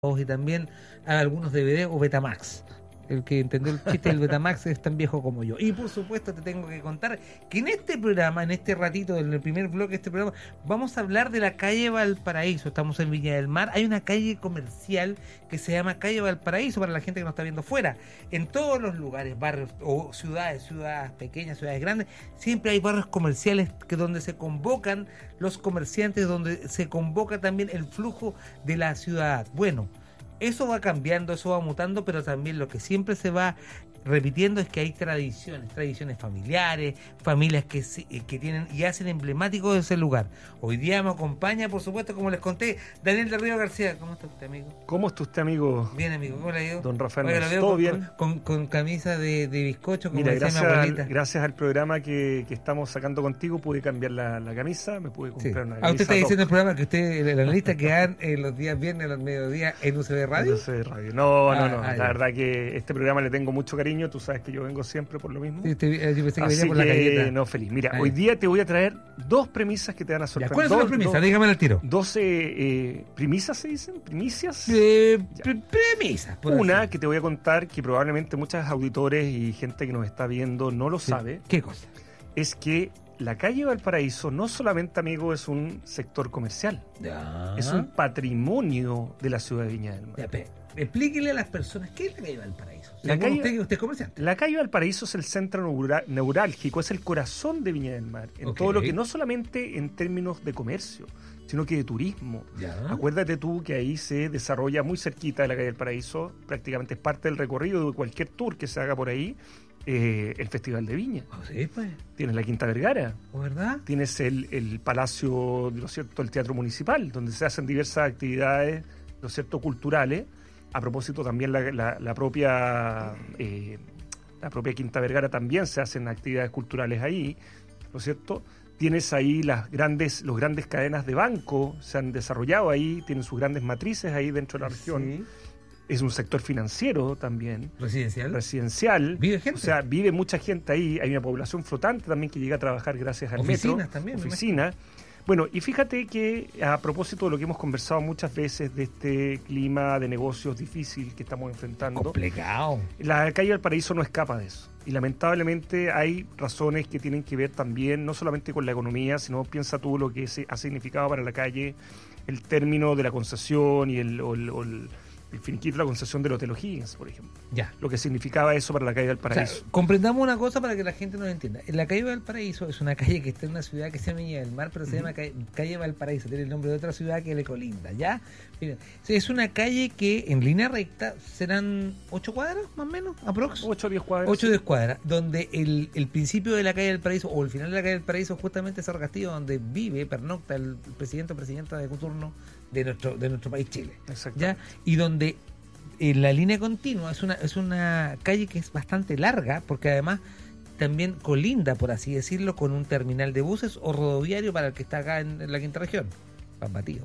y también a algunos DVD o Betamax. El que entendió el chiste del Betamax es tan viejo como yo. Y por supuesto te tengo que contar que en este programa, en este ratito, en el primer bloque de este programa, vamos a hablar de la calle Valparaíso. Estamos en Viña del Mar. Hay una calle comercial que se llama calle Valparaíso para la gente que nos está viendo fuera. En todos los lugares, barrios o ciudades pequeñas, ciudades grandes, siempre hay barrios comerciales donde se convocan los comerciantes, donde se convoca también el flujo de la ciudad. Bueno, eso va cambiando, eso va mutando, pero también lo que siempre se va repitiendo es que hay tradiciones familiares, familias que tienen y hacen emblemático de ese lugar. Hoy día me acompaña, por supuesto, como les conté, Daniel del Río García. ¿Cómo está usted, amigo? ¿Cómo está usted, amigo? Bien, amigo. ¿Cómo le ha ido? Don Rafael, Oiga, ¿todo bien? Con camisa de bizcocho, como Mira, decía mi abuelita. gracias al programa que estamos sacando contigo, pude cambiar la camisa, me pude comprar una camisa. Usted está diciendo el programa que usted, el analista que dan los días viernes a los mediodías en UCB Radio. En UCB Radio. No. La verdad que este programa le tengo mucho cariño, tú sabes que yo vengo siempre por lo mismo. Sí, yo pensé que así venía por la galleta. No, feliz. Mira, hoy día te voy a traer dos premisas que te van a sorprender. ¿Cuáles son las premisas? Dígame al tiro. 12 premisas se dicen, primicias. Premisas. Una que te voy a contar que probablemente muchos auditores y gente que nos está viendo no lo sabe. ¿Qué cosa? Es que la calle Valparaíso no solamente, amigo, es un sector comercial, es un patrimonio de la ciudad de Viña del Mar. Explíquele a las personas qué es la calle Valparaíso. Usted es comerciante. La calle Valparaíso es el centro neurálgico, es el corazón de Viña del Mar, en todo lo que no solamente en términos de comercio, sino que de turismo. Acuérdate tú que ahí se desarrolla muy cerquita de la calle Valparaíso, prácticamente es parte del recorrido de cualquier tour que se haga por ahí, el Festival de Viña. Sí, pues. Tienes la Quinta Vergara. ¿Verdad? Tienes el Palacio, ¿no es cierto?, el Teatro Municipal, donde se hacen diversas actividades, ¿no es cierto?, culturales. A propósito, también la propia Quinta Vergara también se hacen actividades culturales ahí, ¿no es cierto? Tienes ahí los grandes cadenas de banco, se han desarrollado ahí, tienen sus grandes matrices ahí dentro de la región. Sí. Es un sector financiero también. Residencial. ¿Vive gente? O sea, vive mucha gente ahí. Hay una población flotante también que llega a trabajar gracias al metro. Oficinas también. Oficinas. Bueno, y fíjate que a propósito de lo que hemos conversado muchas veces de este clima de negocios difícil que estamos enfrentando. Complicado. La calle Valparaíso no escapa de eso. Y lamentablemente hay razones que tienen que ver también, no solamente con la economía, sino piensa tú lo que ha significado para la calle el término de la concesión y el finiquito de la concesión del Hotel O'Higgins, por ejemplo. Ya. Lo que significaba eso para la calle Valparaíso. O sea, comprendamos una cosa para que la gente nos entienda. La calle Valparaíso es una calle que está en una ciudad que se llama Viña del Mar, pero se llama calle Valparaíso, tiene el nombre de otra ciudad que le colinda, ¿ya? Miren, es una calle que en línea recta serán 8 cuadras, más o menos, aprox. 8 o 10 cuadras. 8 o 10 cuadras, donde el principio de la calle Valparaíso, o el final de la calle Valparaíso, justamente es Cerro Castillo, donde vive, pernocta el presidente o presidenta de turno de nuestro país, Chile. ¿Ya? Y donde la línea continua es una calle que es bastante larga, porque además también colinda, por así decirlo, con un terminal de buses o rodoviario para el que está acá en la quinta región, pan batido,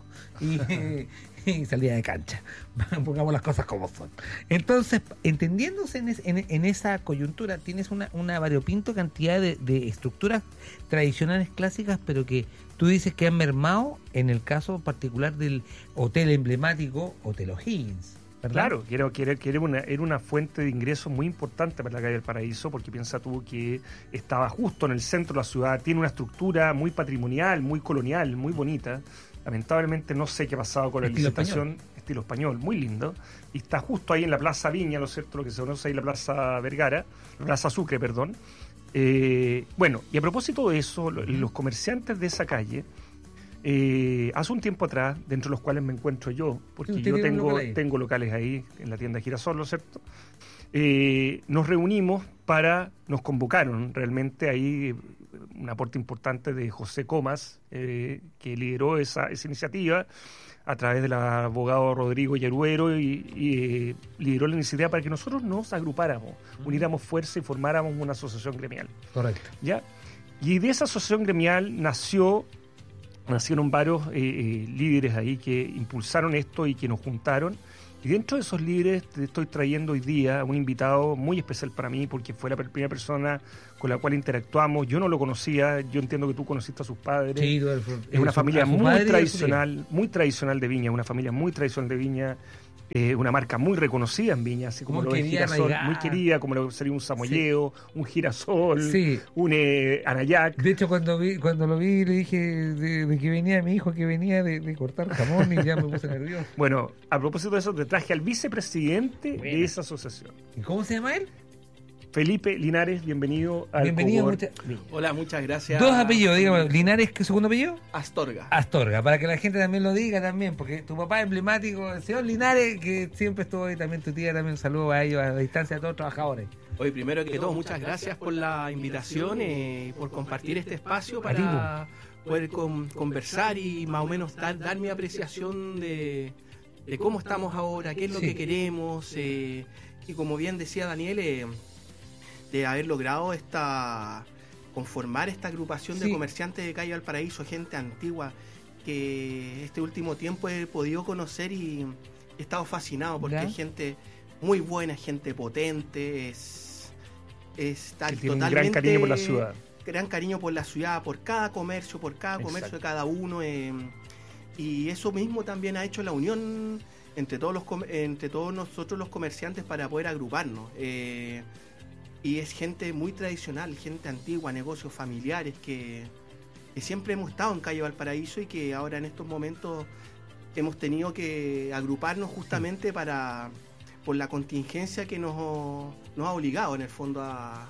y salida de cancha. Pongamos las cosas como son. Entonces, entendiéndose en esa coyuntura, tienes una variopinto cantidad de estructuras tradicionales clásicas, pero que tú dices que han mermado en el caso particular del hotel emblemático Hotel O'Higgins, ¿verdad? Claro, que era una fuente de ingresos muy importante para la calle del Paraíso, porque piensa tú que estaba justo en el centro de la ciudad, tiene una estructura muy patrimonial, muy colonial, muy bonita. Lamentablemente no sé qué ha pasado con la licitación, estilo español, muy lindo, y está justo ahí en la Plaza Viña, ¿no es cierto?, lo que se conoce ahí la Plaza Plaza Sucre, perdón. Bueno, y a propósito de eso, los comerciantes de esa calle, hace un tiempo atrás, dentro de los cuales me encuentro yo, porque yo tengo locales ahí en la tienda Girasol, ¿no es cierto? Nos reunimos nos convocaron realmente ahí un aporte importante de José Comas, que lideró esa iniciativa a través del abogado Rodrigo Yaruero y lideró la iniciativa para que nosotros nos agrupáramos, uniéramos fuerza y formáramos una asociación gremial. Correcto. ¿Ya? Y de esa asociación gremial nacieron varios líderes ahí que impulsaron esto y que nos juntaron. Y dentro de esos líderes te estoy trayendo hoy día a un invitado muy especial para mí, porque fue la primera persona con la cual interactuamos. Yo no lo conocía, yo entiendo que tú conociste a sus padres. Sí, es una familia muy tradicional de Viña, una familia muy tradicional de Viña, una marca muy reconocida en Viña, así como Muy lo es querida, Girasol, arraigada. muy querida, como lo sería un Samoyeo, un Girasol, Sí. un Anayac. De hecho, cuando lo vi, le dije de que venía mi hijo, que venía de cortar jamón y ya me puse nervioso. Bueno, a propósito de eso, te traje al vicepresidente Buena. de esa asociación. ¿Y cómo se llama él? Felipe Linares, bienvenido al Bienvenido, Cowork mucha- Viña. Hola, muchas gracias. Dos apellidos, dígame, Linares, ¿qué segundo apellido? Astorga. Astorga, para que la gente también lo diga también, porque tu papá es emblemático, el señor Linares, que siempre estuvo ahí, también tu tía, también un saludo a ellos, a la distancia, a todos los trabajadores. Hoy, primero que todo, muchas gracias por la invitación y por compartir este espacio para poder conversar y más o menos dar mi apreciación de cómo estamos ahora, qué es lo Sí. que queremos. Y como bien decía Daniel, de haber logrado conformar esta agrupación de Sí. comerciantes de Calle Valparaíso, gente antigua que este último tiempo he podido conocer y he estado fascinado porque ¿Ya? hay gente muy buena, gente potente, está Que tiene un totalmente gran cariño por la ciudad. gran cariño por la ciudad, por cada comercio Exacto. de cada uno, y eso mismo también ha hecho la unión entre todos nosotros los comerciantes para poder agruparnos. Y es gente muy tradicional, gente antigua, negocios familiares que siempre hemos estado en Calle Valparaíso y que ahora en estos momentos hemos tenido que agruparnos justamente por la contingencia que nos ha obligado en el fondo a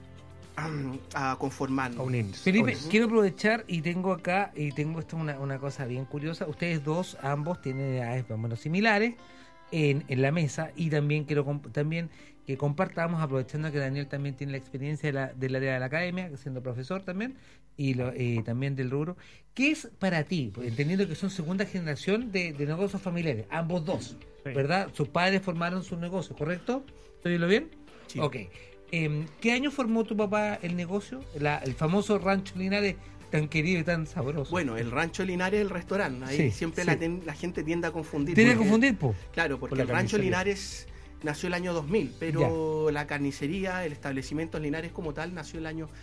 conformarnos. A unirnos. Felipe, Oye. quiero aprovechar y tengo acá, esto una cosa bien curiosa, ustedes dos, ambos tienen edades más o menos similares en la mesa y también quiero también que compartamos, aprovechando que Daniel también tiene la experiencia del área de la academia, siendo profesor también, y también del rubro. ¿Qué es para ti, entendiendo que son segunda generación de negocios familiares, ambos dos, Sí. ¿verdad? Sus padres formaron sus negocios, ¿correcto? ¿Estoy lo bien? Sí. Ok. ¿Qué año formó tu papá el negocio? El famoso Rancho Linares, tan querido y tan sabroso. Bueno, el Rancho Linares es el restaurante. Ahí Sí, siempre sí. la gente tiende a confundir. ¿Tiene que porque- confundir, po? Claro, porque Por la el Rancho carnicería. Linares nació el año 2000, pero la carnicería, el establecimiento Linares como tal, nació el año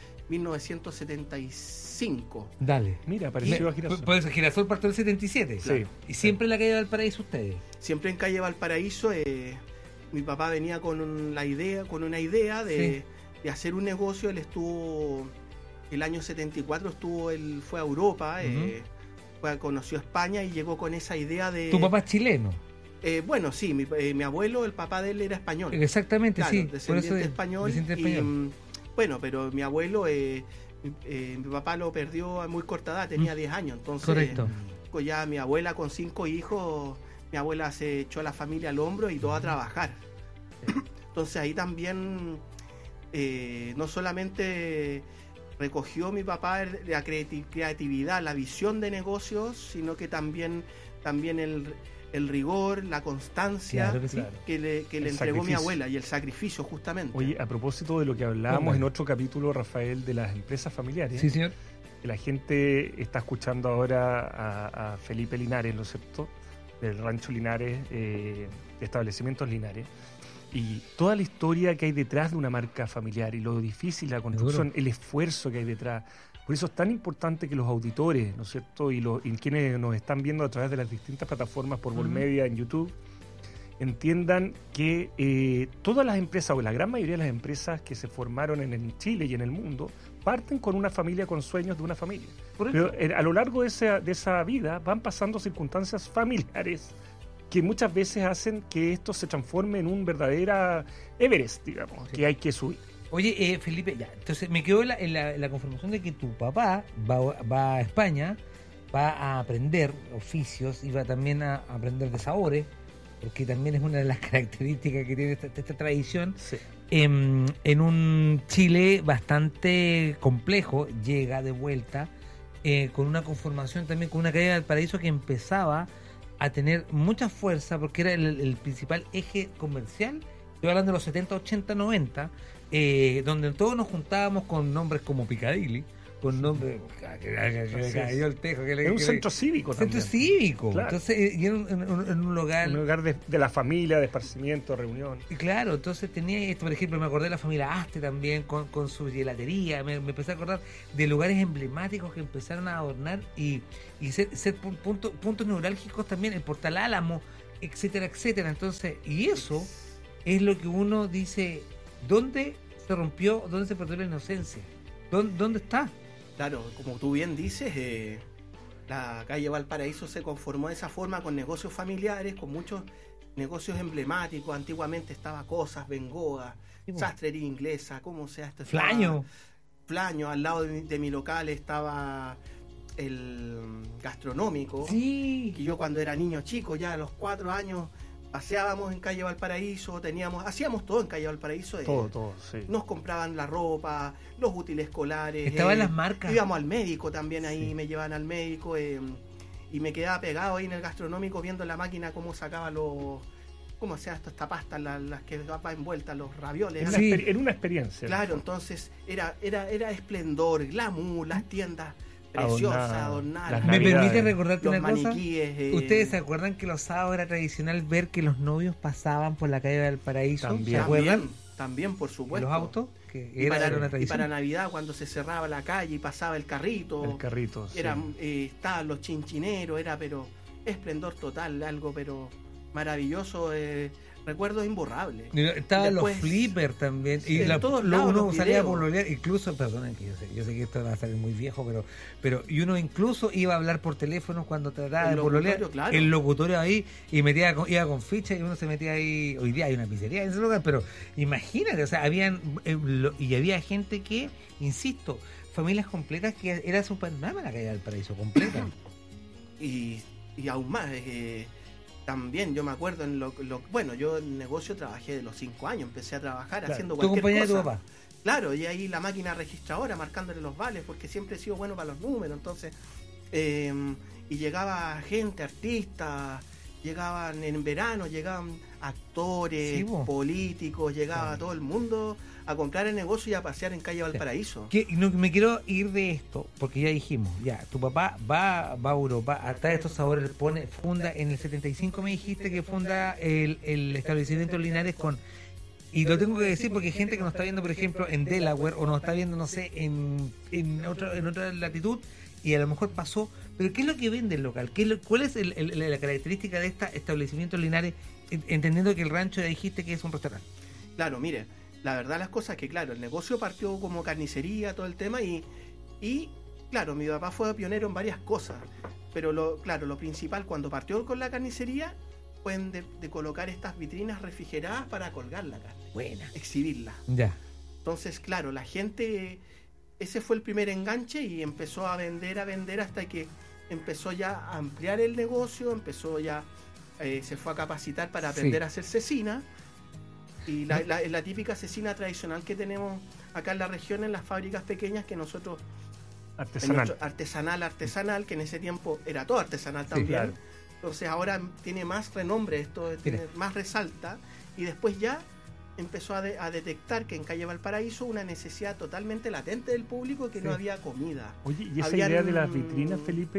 1975. Dale. Mira, apareció a Girasol. Por eso Girasol partió el 77. Sí. Y siempre la calle de Valparaíso ustedes. Siempre en Calle Valparaíso, mi papá venía con una idea de hacer un negocio. Él estuvo, el año 74 fue a Europa, conoció España y llegó con esa idea de... Tu papá es chileno. Bueno, sí, mi abuelo, el papá de él era español. Exactamente, Claro, sí. Por descendiente eso español. descendiente y, español. bueno, pero mi abuelo, mi papá lo perdió a muy corta edad, tenía 10 años. Entonces, Correcto. pues ya mi abuela con 5 hijos, mi abuela se echó a la familia al hombro y todo a trabajar. Entonces ahí también no solamente recogió mi papá la creatividad, la visión de negocios, sino que también el rigor, la constancia Claro que sí. que le El entregó mi sacrificio. abuela y el sacrificio justamente. Oye, a propósito de lo que hablábamos Cuéntame. en otro capítulo, Rafael, de las empresas familiares, Sí, señor. que la gente está escuchando ahora a Felipe Linares, ¿no es cierto? Del Rancho Linares, de Establecimientos Linares. Y toda la historia que hay detrás de una marca familiar y lo difícil, la construcción, el esfuerzo que hay detrás. Por eso es tan importante que los auditores, ¿no es cierto? Y quienes nos están viendo a través de las distintas plataformas por Volmedia en YouTube, entiendan que todas las empresas, o la gran mayoría de las empresas que se formaron en Chile y en el mundo, parten con una familia, con sueños de una familia. Correcto. Pero a lo largo de esa vida van pasando circunstancias familiares que muchas veces hacen que esto se transforme en un verdadera Everest, digamos, Sí. que hay que subir. Oye, Felipe, ya. Entonces me quedó en la conformación de que tu papá va a España, va a aprender oficios y va también a aprender de sabores, porque también es una de las características que tiene esta tradición. Sí. En un Chile bastante complejo, llega de vuelta con una conformación también, con una calle de Valparaíso que empezaba a tener mucha fuerza porque era el principal eje comercial. Estoy hablando de los 70, 80, 90, donde todos nos juntábamos con nombres como Piccadilly, con nombres que cayó el tejo. Es un centro cívico centro también. cívico. Claro. Entonces, y en un lugar. Un lugar de la familia, de esparcimiento, de reunión. Y claro, entonces tenía esto, por ejemplo, me acordé de la familia Aste también con su gelatería, me empecé a acordar de lugares emblemáticos que empezaron a adornar y ser puntos neurálgicos también, el Portal Álamo, etcétera, etcétera. Entonces, y eso es lo que uno dice, ¿dónde se rompió, dónde se perdió la inocencia? ¿Dónde está? Claro, como tú bien dices, la calle Valparaíso se conformó de esa forma con negocios familiares, con muchos negocios emblemáticos. Antiguamente estaba Cosas, Bengoa, Sí, po. Sastrería Inglesa, ¿cómo sea esto? Flaño. Flaño, al lado de mi local estaba el gastronómico. Sí. Que yo cuando era niño chico, ya a los 4 años, paseábamos en calle Valparaíso, hacíamos todo en calle Valparaíso. Todo, sí. Nos compraban la ropa, los útiles escolares. Estaban las marcas. Íbamos al médico también ahí, Sí. me llevaban al médico y me quedaba pegado ahí en el gastronómico viendo la máquina cómo sacaba ¿cómo se llama esto? Esta pasta, las que va envuelta, los ravioles. Sí. Era una experiencia. Claro, entonces era esplendor, glamour, las tiendas preciosas, adornadas. Las ¿Me Navidades. permite recordarte Los una cosa? maniquíes. ¿Ustedes se acuerdan que los sábados era tradicional ver que los novios pasaban por la calle del Paraíso? También. ¿Se acuerdan? También, por En supuesto. los autos, que Y era para, una y para tradición. Navidad, cuando se cerraba la calle y pasaba el carrito, El carrito. Sí. estaban los chinchineros, era pero esplendor total, algo pero maravilloso, recuerdos imborrables. Estaban los Después, flippers también. Y en todos lados uno los salía a videos. pololear, incluso, perdonen que yo sé que esto va a salir muy viejo, pero y uno incluso iba a hablar por teléfono cuando trataba El de pololear. locutorio, claro. El locutorio ahí, y iba con ficha y uno se metía ahí. Hoy día hay una pizzería en ese lugar, pero imagínate, o sea, había gente que, insisto, familias completas que era su panorama la calle del Paraíso, completa. Y aún más, también yo me acuerdo bueno, yo en negocio trabajé de los 5 años, empecé a trabajar Claro. haciendo Tu cualquier compañía de tu cosa. papá. Claro, y ahí la máquina registradora marcándole los vales, porque siempre he sido bueno para los números, entonces, y llegaba gente, artistas, llegaban en verano, llegaban actores, Sí, po. políticos, llegaba todo el mundo a comprar el negocio y a pasear en calle Valparaíso. No, me quiero ir de esto, porque ya dijimos, ya, tu papá va a Europa, hasta estos sabores funda, en el 75 me dijiste que funda el establecimiento Linares con, y lo tengo que decir porque hay gente que nos está viendo, por ejemplo, en Delaware, o nos está viendo, no sé, en otra latitud, y a lo mejor pasó, pero ¿qué es lo que vende el local? ¿Cuál es la característica de este establecimiento Linares, entendiendo que el rancho ya dijiste que es un restaurante? Claro, mire, la verdad las cosas es que, claro, el negocio partió como carnicería, todo el tema, y claro, mi papá fue pionero en varias cosas, pero lo principal cuando partió con la carnicería fue de colocar estas vitrinas refrigeradas para colgar la carne, Buena. exhibirla. Ya. Entonces, claro, la gente, ese fue el primer enganche y empezó a vender hasta que empezó ya a ampliar el negocio, empezó ya, se fue a capacitar para aprender Sí. a hacer cecina. Y la típica cecina tradicional que tenemos acá en la región, en las fábricas pequeñas que nosotros... Artesanal. Artesanal, que en ese tiempo era todo artesanal también. claro. Entonces ahora tiene más renombre, esto tiene más resalta. Y después ya empezó a detectar que en calle Valparaíso una necesidad totalmente latente del público, que no había comida. Oye, ¿y esa Habían- idea de las vitrinas, Felipe,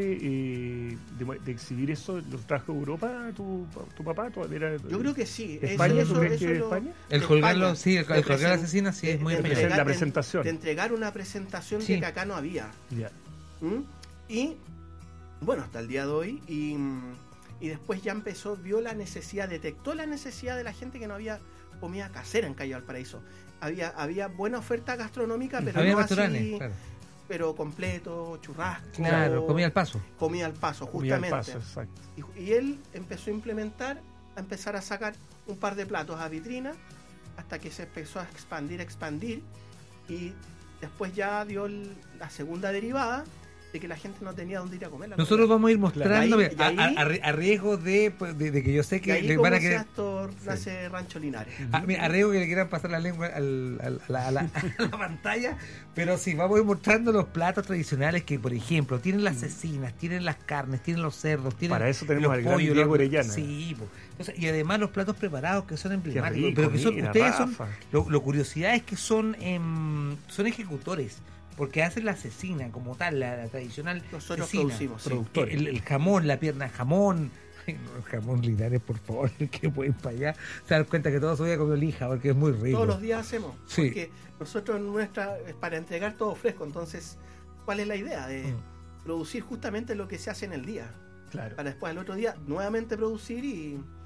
de exhibir eso, lo trajo de Europa tu papá? Yo creo que sí. ¿De España? ¿Tú crees que de lo- España? El de colgarlo, España. sí, el De colgar la presen- asesina, sí, es muy de español. entregar- la de- presentación. De entregar una presentación Sí. que acá no había. Ya. ¿Mm? Y bueno, hasta el día de hoy, y después ya vio la necesidad, detectó la necesidad de la gente que no había comida casera en Calle Valparaíso. Había buena oferta gastronómica, pero Había no restaurantes, así, claro. pero completo, churrasco, Claro, comida al paso. comida al paso, Comida al justamente. paso, exacto. Y él empezó a empezar a sacar un par de platos a vitrina, hasta que se empezó a expandir, y después ya dio la segunda derivada de que la gente no tenía dónde ir a comer. Nosotros vamos a ir mostrando, Claro. mira, Y ahí- a riesgo de que yo sé Y que ahí le como van a se querer... esto nace Rancho Linares. Mira, a riesgo que le quieran pasar la lengua a la pantalla, pero sí, vamos a ir mostrando los platos tradicionales que, por ejemplo, tienen las cecinas, tienen las carnes, tienen los cerdos, tienen Para eso tenemos los al gran pollos, Diego Orellana. Sí, po. Entonces, y además los platos preparados que son emblemáticos, rico, pero que son, mira, ustedes son, Rafa. lo curiosidad es que son ejecutores, porque hacen la cecina como tal, la tradicional Nosotros cecina. producimos, sí. Productores. El jamón, la pierna de jamón. Ay, no, el jamón Linares, por favor, que pueden para allá. Se dan cuenta que todo su día comió lija, porque es muy rico. Todos los días hacemos. Sí. Porque nosotros es para entregar todo fresco. Entonces, ¿cuál es la idea? De producir justamente lo que se hace en el día. Claro. Para después al otro día nuevamente producir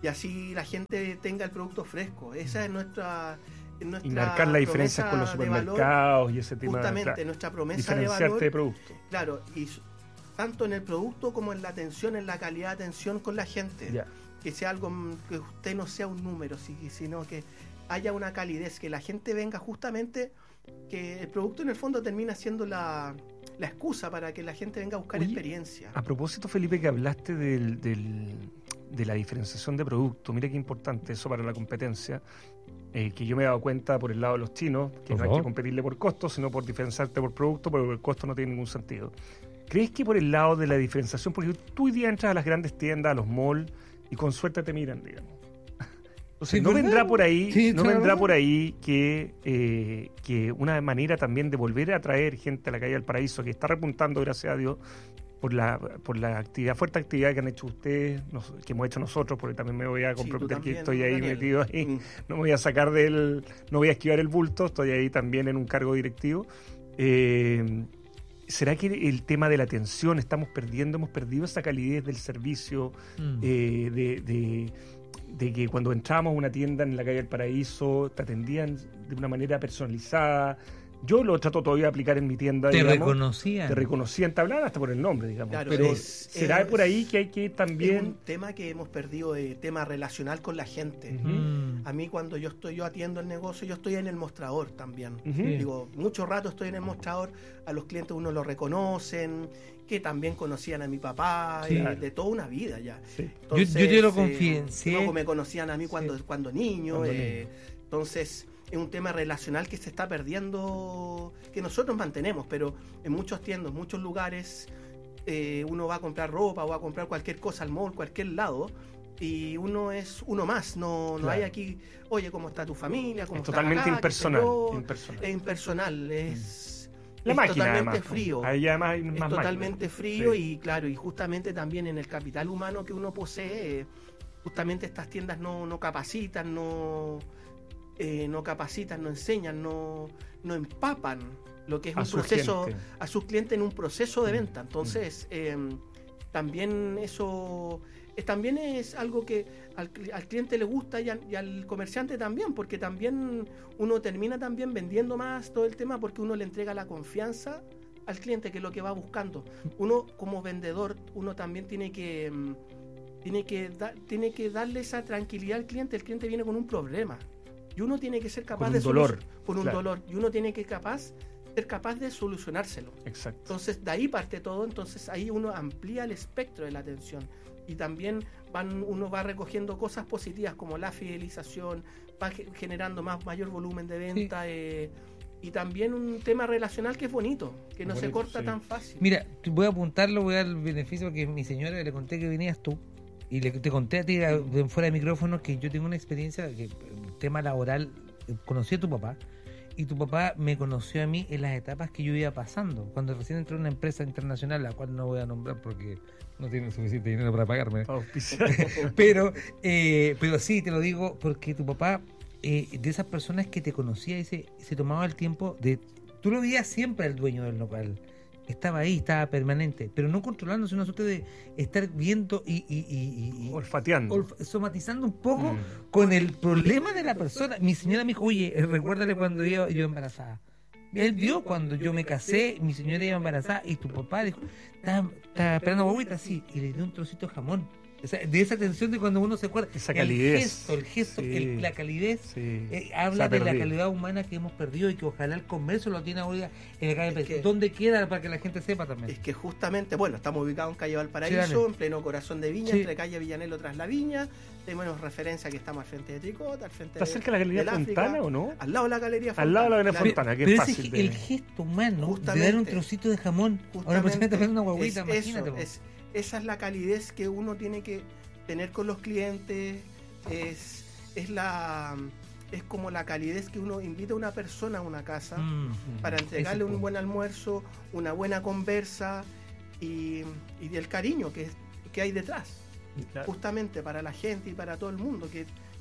y así la gente tenga el producto fresco. Esa es nuestra y marcar la diferencia con los supermercados y ese tema. Justamente, nuestra promesa de valor. Diferenciarte de producto. Claro, y tanto en el producto como en la atención, en la calidad de atención con la gente. Ya. Que sea algo, que usted no sea un número, sino que haya una calidez, que la gente venga justamente, que el producto en el fondo termina siendo la excusa para que la gente venga a buscar experiencia. A propósito, Felipe, que hablaste de la diferenciación de producto, mira qué importante eso para la competencia, que yo me he dado cuenta por el lado de los chinos, que no hay que competirle por costo, sino por diferenciarte por producto, porque el costo no tiene ningún sentido. ¿Crees que por el lado de la diferenciación, porque tú hoy día entras a las grandes tiendas, a los malls, y con suerte te miran, digamos? Entonces, Sí, no ¿verdad? vendrá por ahí, Sí, no claro. vendrá por ahí que una manera también de volver a atraer gente a la calle del Paraíso, que está repuntando, gracias a Dios, por la fuerte actividad que han hecho ustedes, que hemos hecho nosotros, porque también me voy a comprometer que estoy ahí Daniel. metido ahí, no me voy a sacar no voy a esquivar el bulto, estoy ahí también en un cargo directivo. ¿Será que el tema de la atención hemos perdido esa calidez del servicio, de que cuando entrábamos a una tienda en la calle del Paraíso te atendían de una manera personalizada? Yo lo trato todavía de aplicar en mi tienda. Te digamos. reconocían. Te reconocían, te hablaban hasta por el nombre, digamos. Claro, pero ¿será por ahí que hay que también...? Es un tema que hemos perdido, tema relacional con la gente. A mí cuando yo atiendo el negocio, yo estoy en el mostrador también. Digo, mucho rato estoy en el mostrador, a los clientes uno lo reconocen, que también conocían a mi papá, de toda una vida ya. Sí. Entonces, yo te lo confiencié. luego me conocían a mí cuando niño. Entonces, es un tema relacional que se está perdiendo, que nosotros mantenemos, pero en muchos tiendas, muchos lugares, uno va a comprar ropa o va a comprar cualquier cosa al mall, cualquier lado, y uno es uno más, no hay aquí, oye, ¿cómo está tu familia? ¿Cómo Es estás totalmente acá? impersonal. Es impersonal, la máquina, totalmente además, frío. Ahí además hay Es más totalmente máquina. frío, Sí. y claro, y justamente también en el capital humano que uno posee, justamente estas tiendas no capacitan, no enseñan, no empapan lo que es un proceso a sus clientes en un proceso de venta. Entonces, también eso también es algo que al cliente le gusta y al comerciante también, porque también uno termina también vendiendo más todo el tema, porque uno le entrega la confianza al cliente, que es lo que va buscando. Uno como vendedor, uno también tiene que darle esa tranquilidad al cliente. El cliente viene con un problema y uno tiene que ser capaz con un dolor, y uno tiene que ser capaz de solucionárselo. Exacto. Entonces, de ahí parte todo. Entonces, ahí uno amplía el espectro de la atención, y también uno va recogiendo cosas positivas como la fidelización, va generando mayor volumen de venta, y también un tema relacional que es bonito, que no se corta tan fácil. Mira, voy a apuntarlo, voy a dar el beneficio, porque mi señora, le conté que venías tú, y te conté a ti fuera de micrófono que yo tengo una experiencia, que el tema laboral, conocí a tu papá, y tu papá me conoció a mí en las etapas que yo iba pasando, cuando recién entré en una empresa internacional, la cual no voy a nombrar porque no tiene suficiente dinero para pagarme. pero sí, te lo digo porque tu papá, de esas personas que te conocía y se tomaba el tiempo de... Tú lo veías siempre al dueño del local, estaba ahí, estaba permanente, pero no controlando, sino asunto de estar viendo y olfateando, somatizando un poco con el problema de la persona. Mi señora me dijo, oye, recuérdale cuando yo embarazada. Él vio cuando yo me casé, mi señora iba embarazada, y tu papá dijo, estaba esperando guaguita, sí, y le dio un trocito de jamón. O sea, de esa atención de cuando uno se acuerda. Esa calidez. El gesto, sí. La calidez, sí. Habla de la calidad humana que hemos perdido, y que ojalá el comercio lo tiene ahora en la calle. ¿Dónde queda? Para que la gente sepa también. Es que justamente, bueno, estamos ubicados en calle Valparaíso, en pleno corazón de Viña, entre calle Villanelo tras la Viña. Tenemos referencia que estamos al frente de Tricota, al frente ¿Está cerca de la Galería Fontana o no? Al lado de la Galería Fontana. Al lado de la Galería Fontana, que es fácil de... el gesto humano justamente, de dar un trocito de jamón. Ahora pues me está una guaguita, imagínate. Esa es la calidez que uno tiene que tener con los clientes. Es como la calidez que uno invita a una persona a una casa para entregarle un buen almuerzo, una buena conversa, y el cariño que hay detrás. Claro. Justamente para la gente y para todo el mundo, que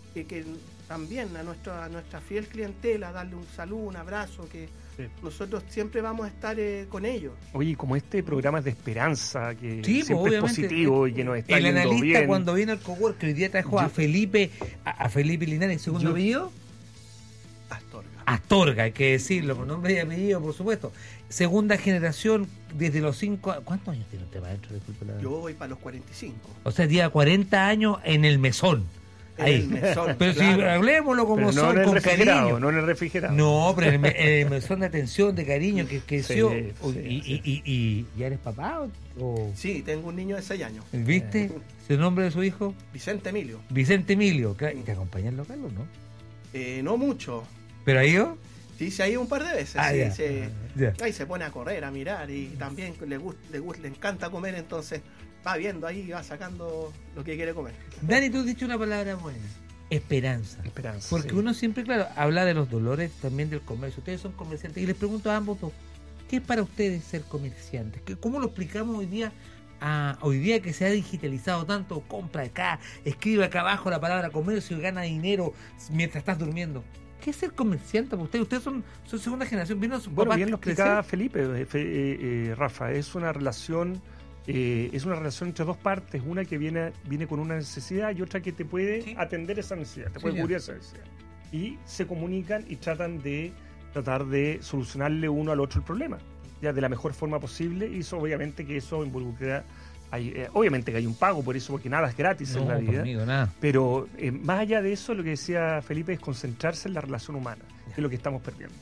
que también a nuestra fiel clientela, darle un saludo, un abrazo, que nosotros siempre vamos a estar con ellos. Oye, como este programa es de esperanza, que Sí, siempre es positivo y que nos está el yendo analista bien. cuando viene al cowork, que hoy día trajo a Felipe Linares, segundo apellido, Astorga, hay que decirlo, con nombre y apellido, por supuesto. Segunda generación, desde los 5... ¿Cuántos años tiene usted, maestro? Disculpe la... Yo voy para los 45. O sea, lleva 40 años en el mesón. Ahí. El mesón, pero claro. si hablemoslo como Pero no son, en el con refrigerado, cariño. no en el refrigerado. No, pero en el mesón de atención, de cariño, que creció. Sí. ¿Y ya eres papá? ¿O? Sí, tengo un niño de 6 años. ¿Viste? ¿El nombre de su hijo? Vicente Emilio. Vicente Emilio. ¿Y te acompaña en local o no? No mucho. ¿Pero ha ido? Sí, se ha ido un par de veces. Ah, sí, ya. Ahí se pone a correr, a mirar y también le encanta comer, entonces va viendo ahí, va sacando lo que quiere comer. Dani, tú has dicho una palabra buena. Esperanza. Porque sí. uno siempre, claro, habla de los dolores también del comercio. Ustedes son comerciantes y les pregunto a ambos dos, ¿qué es para ustedes ser comerciantes? ¿Cómo lo explicamos hoy día? Hoy día que se ha digitalizado tanto, compra acá, escribe acá abajo la palabra comercio y gana dinero mientras estás durmiendo. ¿Qué es ser comerciante para ustedes? Ustedes son segunda generación. ¿Vieron a sus Bueno, papás bien lo crecer? explicaba Felipe, Rafa, es una relación entre dos partes, una que viene con una necesidad y otra que te puede atender esa necesidad, te puede cubrir esa necesidad. Y se comunican y tratar de solucionarle uno al otro el problema, ya de la mejor forma posible, y eso obviamente que eso involucra, obviamente que hay un pago por eso, porque nada es gratis en la vida, conmigo, nada. pero más allá de eso, lo que decía Felipe es concentrarse en la relación humana, que es lo que estamos perdiendo.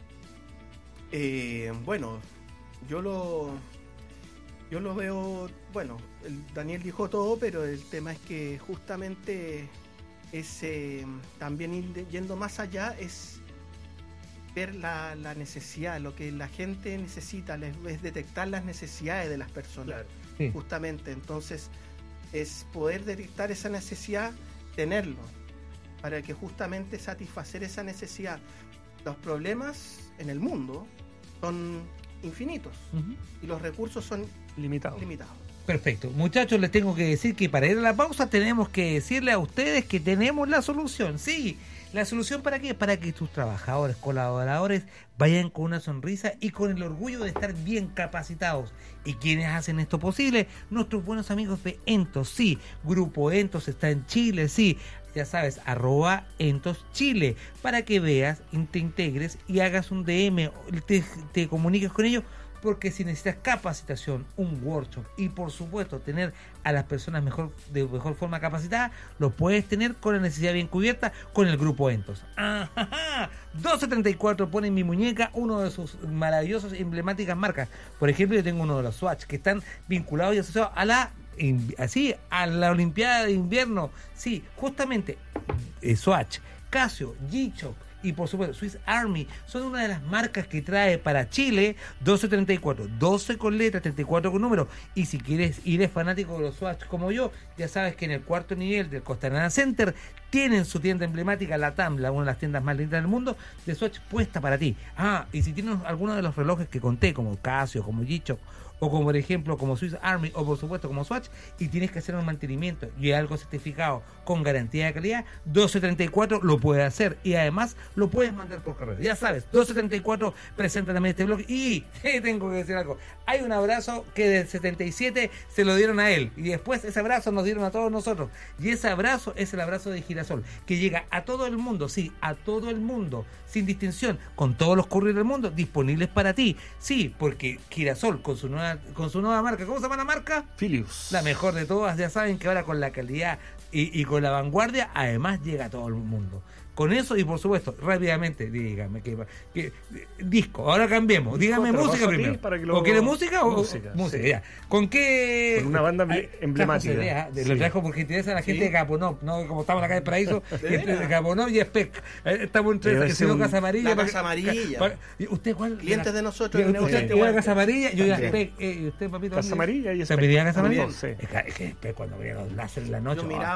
Bueno, yo lo veo, bueno, Daniel dijo todo, pero el tema es que justamente es también yendo más allá, es ver la necesidad, lo que la gente necesita, es detectar las necesidades de las personas. Claro. Sí. Justamente, entonces es poder detectar esa necesidad, tenerlo, para que justamente satisfacer esa necesidad. Los problemas en el mundo son infinitos y los recursos son limitados. Perfecto. Muchachos, les tengo que decir que para ir a la pausa tenemos que decirle a ustedes que tenemos la solución. Sí, ¿la solución para qué? Para que tus trabajadores, colaboradores vayan con una sonrisa y con el orgullo de estar bien capacitados. ¿Y quiénes hacen esto posible? Nuestros buenos amigos de Entos, sí. Grupo Entos está en Chile, sí. Ya sabes, @EntosChile, para que veas, te integres y hagas un DM, te comuniques con ellos, porque si necesitas capacitación, un workshop y por supuesto tener a las personas de mejor forma capacitadas, lo puedes tener con la necesidad bien cubierta con el Grupo Entos. ¡Ajá! 1234 pone en mi muñeca uno de sus maravillosas emblemáticas marcas. Por ejemplo, yo tengo uno de los Swatch que están vinculados y asociados a la Olimpiada de Invierno. Sí, justamente Swatch, Casio, G-Shock y por supuesto Swiss Army son una de las marcas que trae para Chile. 1234, 12 con letra, 34 con número. Y si quieres y eres fanático de los Swatch como yo, ya sabes que en el cuarto nivel del Costanera Center tienen su tienda emblemática, la TAM, una de las tiendas más lindas del mundo, de Swatch puesta para ti. Y si tienes alguno de los relojes que conté, como Casio, como G-Shock, o como por ejemplo como Swiss Army, o por supuesto como Swatch, y tienes que hacer un mantenimiento y algo certificado con garantía de calidad, 1234 lo puede hacer y además lo puedes mandar por correo. Ya sabes, 1234 presenta también este blog. Y tengo que decir algo, hay un abrazo que del 77 se lo dieron a él y después ese abrazo nos dieron a todos nosotros, y ese abrazo es el abrazo de Girasol, que llega a todo el mundo, sí, a todo el mundo, sin distinción, con todos los couriers del mundo disponibles para ti. Sí, porque Girasol con su nueva marca, ¿cómo se llama la marca? Philips. La mejor de todas, ya saben que ahora con la calidad y con la vanguardia, además llega a todo el mundo. Con eso y por supuesto, rápidamente, dígame que disco, ahora cambiemos, dígame música primero. ¿O quiere música o música? Sí. Ya. ¿Con qué? Con una banda emblemática. Lo trajo porque interesa a la gente de Caponop, ¿no? Como estamos acá en Paraíso, de Caponop y Spec. Estamos entre Casa Amarilla. Casa Amarilla. ¿Usted cuál? Clientes de nosotros. Usted iba a Casa Amarilla, yo iba a Spec. ¿Usted, papito? Casa Amarilla y ¿Se pedía Casa Amarilla? Sí. Es que Spec cuando veía los láser en la noche. Yo miraba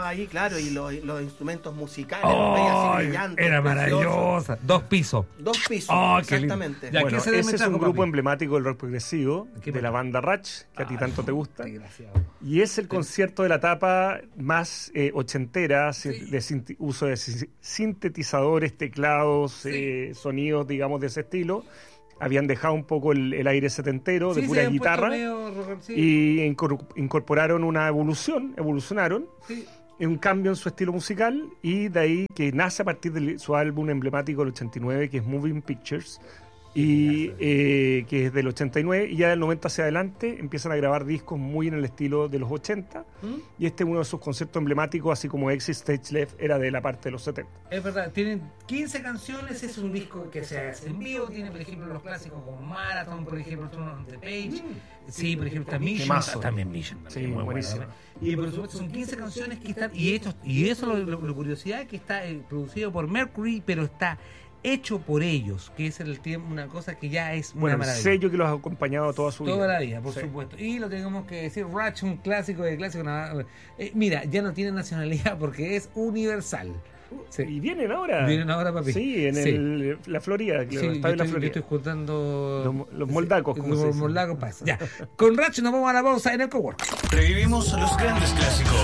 entraba ahí, claro, y los instrumentos musicales, los veía así brillando. Era precioso. maravillosa. 2 pisos. 2 pisos, Oh, qué lindo. exactamente. Ya, Bueno, ¿qué se le ese es trajo, un grupo papi? emblemático del rock progresivo, ¿Qué de la pasó? banda Ratch, que a ti tanto te gusta. Desgraciado. Y es el concierto de la etapa más ochentera, uso de sintetizadores, teclados, sonidos, digamos, de ese estilo. Habían dejado un poco el aire setentero, de Sí, pura se han puesto guitarra, medio rock, sí. y incorporaron una evolucionaron, Sí. un cambio en su estilo musical, y de ahí que nace a partir de su álbum emblemático del 89, que es Moving Pictures, y que es del 89, y ya del 90 hacia adelante empiezan a grabar discos muy en el estilo de los 80, y este es uno de sus conciertos emblemáticos, así como Exit Stage Left era de la parte de los 70. Es verdad, tienen 15 canciones, es un disco que se hace en vivo, tiene por ejemplo los clásicos como Marathon, por ejemplo, Turn on the Page, sí, por ejemplo, Mission, Temazo. también Mission, Sí, muy buenísimo. buena, ¿no? Y por supuesto son 15 canciones que están, y eso lo curiosidad que está producido por Mercury, pero está hecho por ellos, que es el tiempo, una cosa que ya es una Bueno, el maravilla. sello que los ha acompañado toda su vida. Toda la vida, por Sí. supuesto. Y lo tenemos que decir, Ratch, un clásico de clásicos. Mira, ya no tiene nacionalidad porque es universal. Sí. Y vienen ahora. Vienen ahora, papi. Sí, en la Florida, el Sí, estadio de la yo Florida. estoy juntando Los moldacos, como se los dice. moldacos pasa. Ya, con Ratch nos vamos a la pausa en el Cowork. Revivimos los grandes clásicos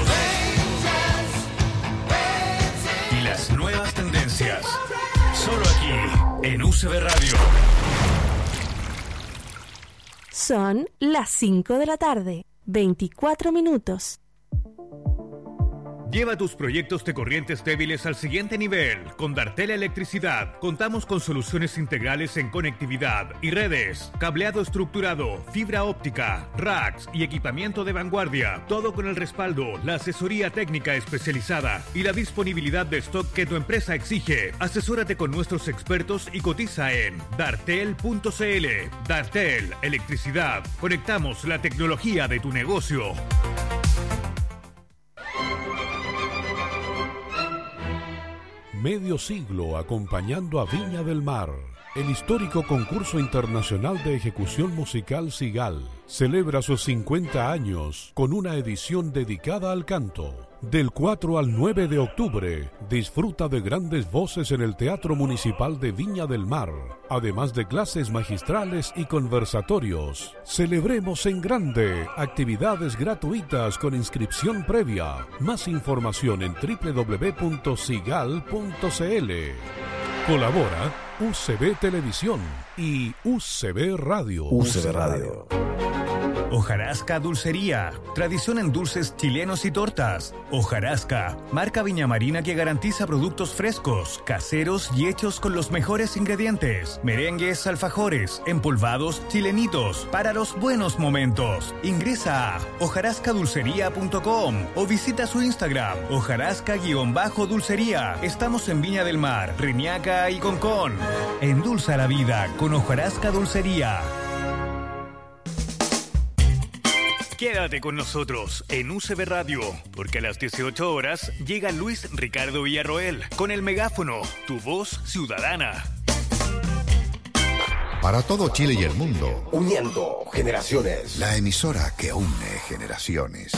y las nuevas tendencias. Solo aquí, en UCB Radio. Son las 5 de la tarde, 24 minutos. Lleva tus proyectos de corrientes débiles al siguiente nivel. Con Dartel Electricidad contamos con soluciones integrales en conectividad y redes, cableado estructurado, fibra óptica, racks y equipamiento de vanguardia. Todo con el respaldo, la asesoría técnica especializada y la disponibilidad de stock que tu empresa exige. Asesórate con nuestros expertos y cotiza en dartel.cl. Dartel Electricidad. Conectamos la tecnología de tu negocio. Medio siglo acompañando a Viña del Mar. El histórico concurso internacional de ejecución musical Sigal celebra sus 50 años con una edición dedicada al canto. Del 4 al 9 de octubre, disfruta de grandes voces en el Teatro Municipal de Viña del Mar, además de clases magistrales y conversatorios. Celebremos en grande, actividades gratuitas con inscripción previa. Más información en www.sigal.cl. Colabora UCB Televisión y UCB Radio. UCB Radio. Hojarasca Dulcería, tradición en dulces chilenos y tortas. Hojarasca, marca viñamarina que garantiza productos frescos, caseros y hechos con los mejores ingredientes. Merengues, alfajores, empolvados, chilenitos, para los buenos momentos. Ingresa a hojarascadulcería.com o visita su Instagram, hojarasca_dulcería. Estamos en Viña del Mar, Reñaca y Concón. Endulza la vida con Hojarasca Dulcería. Quédate con nosotros en UCB Radio, porque a las 18 horas llega Luis Ricardo Villarroel con el megáfono, tu voz ciudadana. Para todo Chile y el mundo, Uniendo generaciones. la emisora que une generaciones.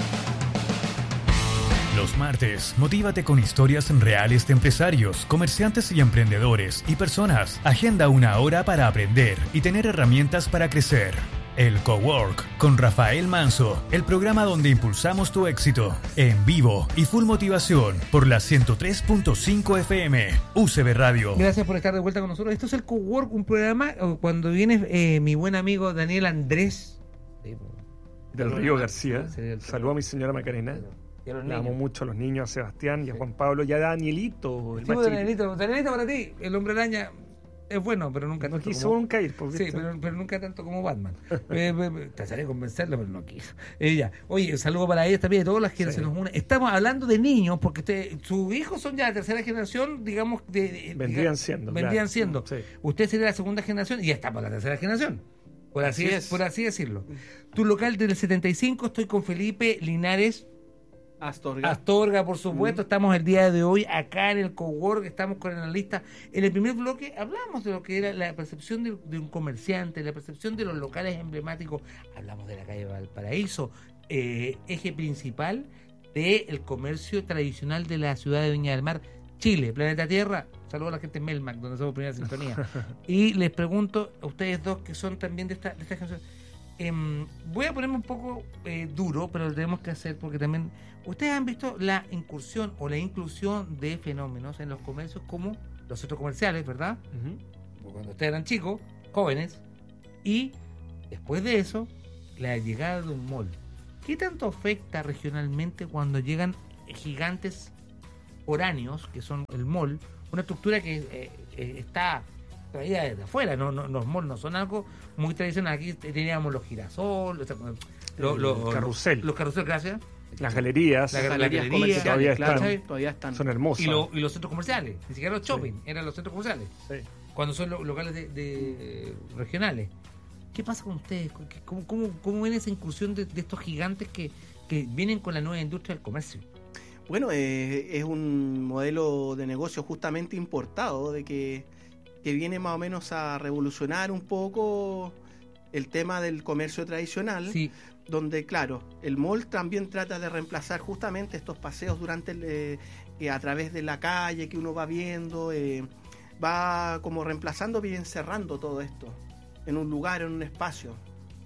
Los martes, motívate con historias reales de empresarios, comerciantes y emprendedores y personas. Agenda una hora para aprender y tener herramientas para crecer. El Cowork con Rafael Manso, el programa donde impulsamos tu éxito. En vivo y full motivación por la 103.5 FM, UCB Radio. Gracias por estar de vuelta con nosotros. Esto es el Cowork, un programa cuando viene mi buen amigo Daniel Andrés. Del Río García. Sí, del- Saludo a mi señora Macarena. Y a los Le amo niños. mucho a los niños, a Sebastián y a Juan Pablo y a Danielito. El Sí, más pues, chiquitito. Danielito para ti. El Hombre Araña es bueno, pero nunca No tanto quiso como- nunca ir, pues, Sí, ¿viste? pero nunca tanto como Batman. Trataré de convencerlo, pero no quiso. Ya. Oye, un saludo para ellos también, de todas las que se nos unen. Estamos hablando de niños, porque sus hijos son ya de tercera generación, digamos. Vendrían siendo, Vendrían claro. siendo. Sí. Usted sería la segunda generación y ya estamos en la tercera generación. Por así, Así es. por así decirlo. Tu local del 75, estoy con Felipe Linares Astorga, por supuesto. Estamos el día de hoy acá en el Cowork, estamos con el analista. En el primer bloque hablamos de lo que era la percepción de un comerciante, la percepción de los locales emblemáticos. Hablamos de la calle Valparaíso, eje principal, del comercio tradicional de la ciudad de Viña del Mar, Chile, planeta Tierra. Saludos a la gente en Melmac, donde somos primera sintonía. Y les pregunto a ustedes dos, que son también de esta canción. Voy a ponerme un poco duro, pero lo tenemos que hacer porque también ustedes han visto la incursión o la inclusión de fenómenos en los comercios como los centros comerciales, ¿verdad? Cuando ustedes eran chicos, jóvenes, y después de eso, la llegada de un mall. ¿Qué tanto afecta regionalmente cuando llegan gigantes foráneos, que son el mall, una estructura que está traída desde afuera? Los malls no son algo muy tradicional. Aquí teníamos los girasol, los carrusel, gracias. Las galerías, comerciales, todavía están. Son hermosas. Y los centros comerciales, ni siquiera los shopping, eran los centros comerciales. Sí. Cuando son locales de regionales. ¿Qué pasa con ustedes? ¿Cómo ven esa incursión de estos gigantes que vienen con la nueva industria del comercio? Bueno, es un modelo de negocio justamente importado, de que viene más o menos a revolucionar un poco el tema del comercio tradicional, sí. Donde, claro, el mall también trata de reemplazar justamente estos paseos durante a través de la calle que uno va viendo, va como reemplazando y encerrando todo esto en un lugar, en un espacio,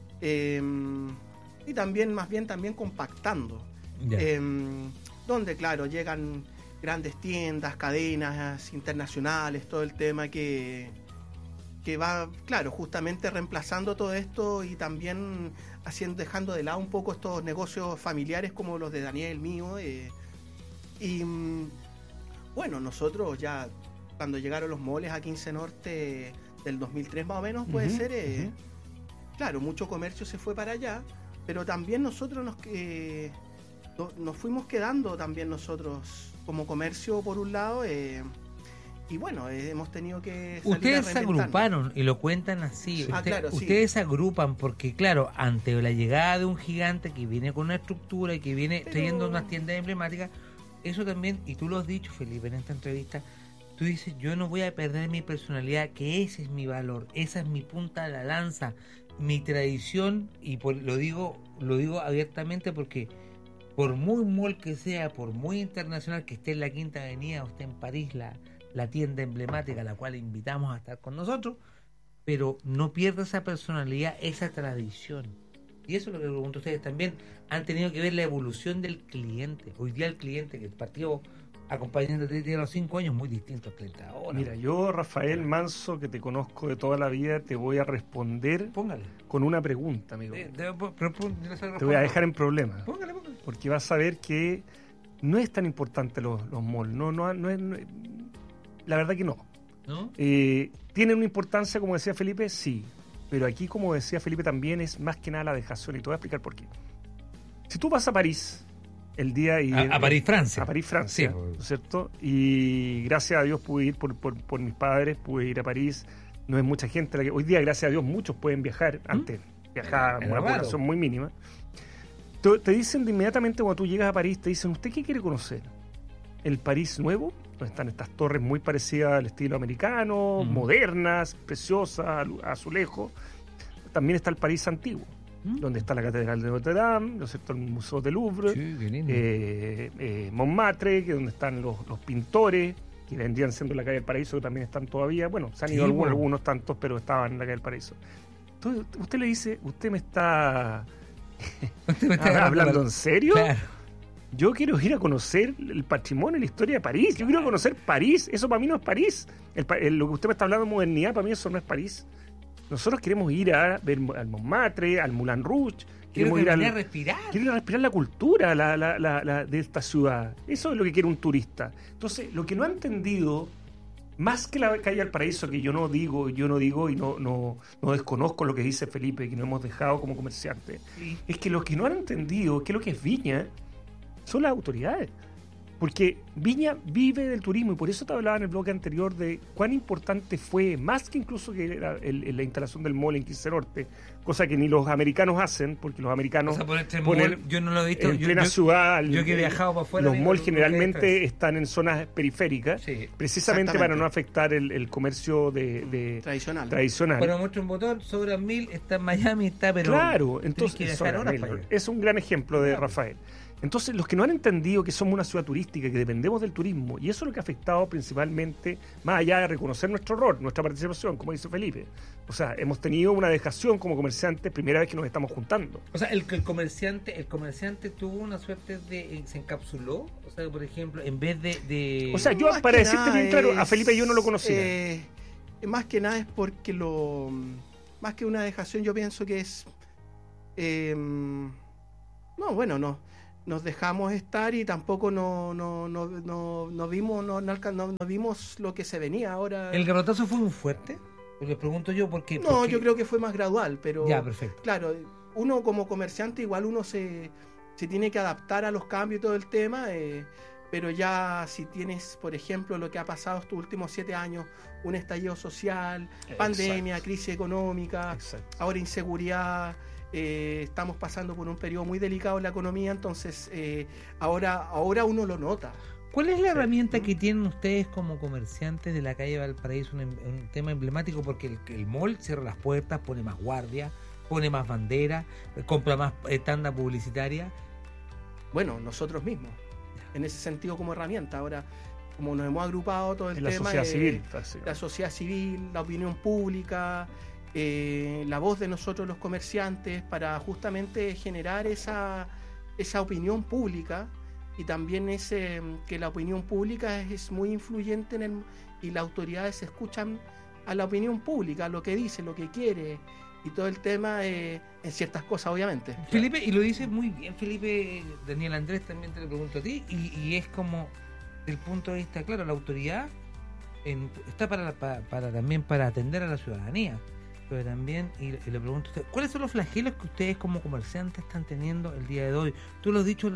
y también, más bien, también compactando. Yeah. Donde, claro, llegan grandes tiendas, cadenas internacionales, todo el tema que va, claro, justamente reemplazando todo esto y también dejando de lado un poco estos negocios familiares como los de Daniel, mío. Bueno, nosotros ya, cuando llegaron los moles a 15 Norte del 2003 más o menos, puede ser, claro, mucho comercio se fue para allá, pero también nosotros nos fuimos quedando también nosotros como comercio por un lado, y bueno, hemos tenido que salir. Ustedes se agruparon y lo cuentan así. Claro, ustedes se agrupan porque, claro, ante la llegada de un gigante que viene con una estructura y que viene trayendo unas tiendas emblemáticas, eso también, y tú lo has dicho, Felipe, en esta entrevista, tú dices, yo no voy a perder mi personalidad, que ese es mi valor, esa es mi punta de la lanza, mi tradición, y lo digo abiertamente porque por muy mall que sea, por muy internacional que esté en la Quinta Avenida o esté en París, la tienda emblemática a la cual invitamos a estar con nosotros, pero no pierda esa personalidad, esa tradición. Y eso es lo que pregunto a ustedes también. Han tenido que ver la evolución del cliente. Hoy día el cliente que partió acompañándote tiene los 5 años muy distintos al cliente ahora. Mira, yo, Rafael Manso, que te conozco de toda la vida, te voy a responder con una pregunta, amigo. Te voy a dejar en problemas. Póngale. Porque vas a ver que no es tan importante los malls. No es, la verdad que no. ¿No? ¿Tienen una importancia, como decía Felipe? Sí. Pero aquí, como decía Felipe, también es más que nada la dejación. Y te voy a explicar por qué. Si tú vas a París el día... A París, Francia. A París, Francia, sí. ¿no es cierto? Y gracias a Dios pude ir por mis padres, pude ir a París. No es mucha gente la que... Hoy día, gracias a Dios, muchos pueden viajar. Antes viajaba una población muy mínima. Te dicen de inmediatamente cuando tú llegas a París, te dicen, ¿usted qué quiere conocer? ¿El París nuevo? Donde están estas torres muy parecidas al estilo americano, modernas, preciosas, azulejos. También está el París antiguo, donde está la Catedral de Notre Dame, ¿no es cierto? El Museo del Louvre, Montmartre, que es donde están los pintores, que vendrían siendo en la calle del Paraíso, que también están todavía. Bueno, se han ido algunos tantos, pero estaban en la calle del Paraíso. Entonces, usted le dice, ¿usted me está hablando en serio? Claro. Yo quiero ir a conocer el patrimonio y la historia de París. Yo quiero conocer París. Eso para mí no es París. Lo que usted me está hablando de modernidad, para mí eso no es París. Nosotros queremos ir a ver al Montmartre, al Moulin Rouge. Queremos ir a respirar. Quiero respirar la cultura de esta ciudad. Eso es lo que quiere un turista. Entonces, lo que no ha entendido, más que la calle del Paraíso, que yo no digo y no desconozco lo que dice Felipe, que no hemos dejado como comerciantes, es que lo que no han entendido, que lo que es Viña, son las autoridades. Porque Viña vive del turismo, y por eso te hablaba en el bloque anterior de cuán importante fue, más que incluso que la instalación del mall en 15 Norte, cosa que ni los americanos hacen, porque los americanos ponen, yo no lo he visto, en plena ciudad. Yo que he viajado para afuera. Los malls generalmente están en zonas periféricas, precisamente para no afectar el comercio tradicional. Bueno, muestra un botón, sobran 1000, está en Miami, pero claro, entonces que viajar horas para allá. Es un gran ejemplo de Rafael. Entonces, los que no han entendido que somos una ciudad turística, que dependemos del turismo, y eso es lo que ha afectado principalmente, más allá de reconocer nuestro rol, nuestra participación, como dice Felipe. O sea, hemos tenido una dejación como comerciantes, primera vez que nos estamos juntando. O sea, el comerciante tuvo una suerte de... se encapsuló. O sea, por ejemplo, en vez de... O sea, yo, Más para que decirte nada bien claro, a es, Felipe yo no lo conocía. Más que nada es porque más que una dejación, yo pienso que es... nos dejamos estar y tampoco no vimos lo que se venía ahora. ¿El garrotazo fue muy fuerte? Les pregunto yo porque... No, yo creo que fue más gradual, pero... Ya, perfecto. Claro, uno como comerciante igual uno se tiene que adaptar a los cambios y todo el tema, pero ya si tienes, por ejemplo, lo que ha pasado estos últimos 7 años, un estallido social, pandemia, crisis económica, ahora inseguridad... estamos pasando por un periodo muy delicado en la economía, entonces ahora uno lo nota. ¿Cuál es la herramienta que tienen ustedes como comerciantes de la calle Valparaíso? Un tema emblemático porque el mall cierra las puertas, pone más guardia, pone más bandera, compra más tanda publicitaria. Bueno, nosotros mismos, en ese sentido como herramienta. Ahora, como nos hemos agrupado todo el tema, la sociedad civil, la opinión pública, la voz de nosotros los comerciantes, para justamente generar esa opinión pública, y también que la opinión pública es muy influyente y las autoridades escuchan a la opinión pública, lo que dice, lo que quiere, y todo el tema en ciertas cosas, obviamente. Felipe, y lo dice muy bien Felipe, Daniel Andrés, también te lo pregunto a ti, y es como, del punto de vista, claro, la autoridad está también para atender a la ciudadanía, pero también, y le pregunto a usted, ¿cuáles son los flagelos que ustedes como comerciantes están teniendo el día de hoy? Tú lo has dicho,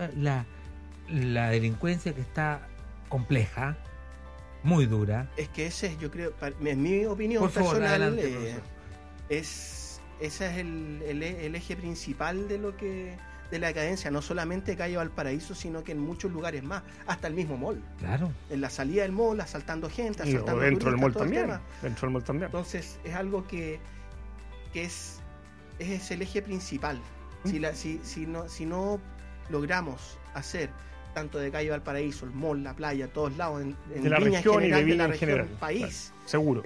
la delincuencia que está compleja, muy dura. Es que ese, yo creo, en mi opinión personal, adelante, ese es el eje principal de la decadencia, no solamente calle Valparaíso, sino que en muchos lugares más, hasta el mismo mall. Claro. En la salida del mall, asaltando gente, asaltando dentro del mall turistas, también. Dentro del mall también. Entonces, es algo que es el eje principal. Si no logramos hacer tanto de calle Valparaíso, el mall, la playa, todos lados, en de la región y de Viña en general, país, claro, seguro.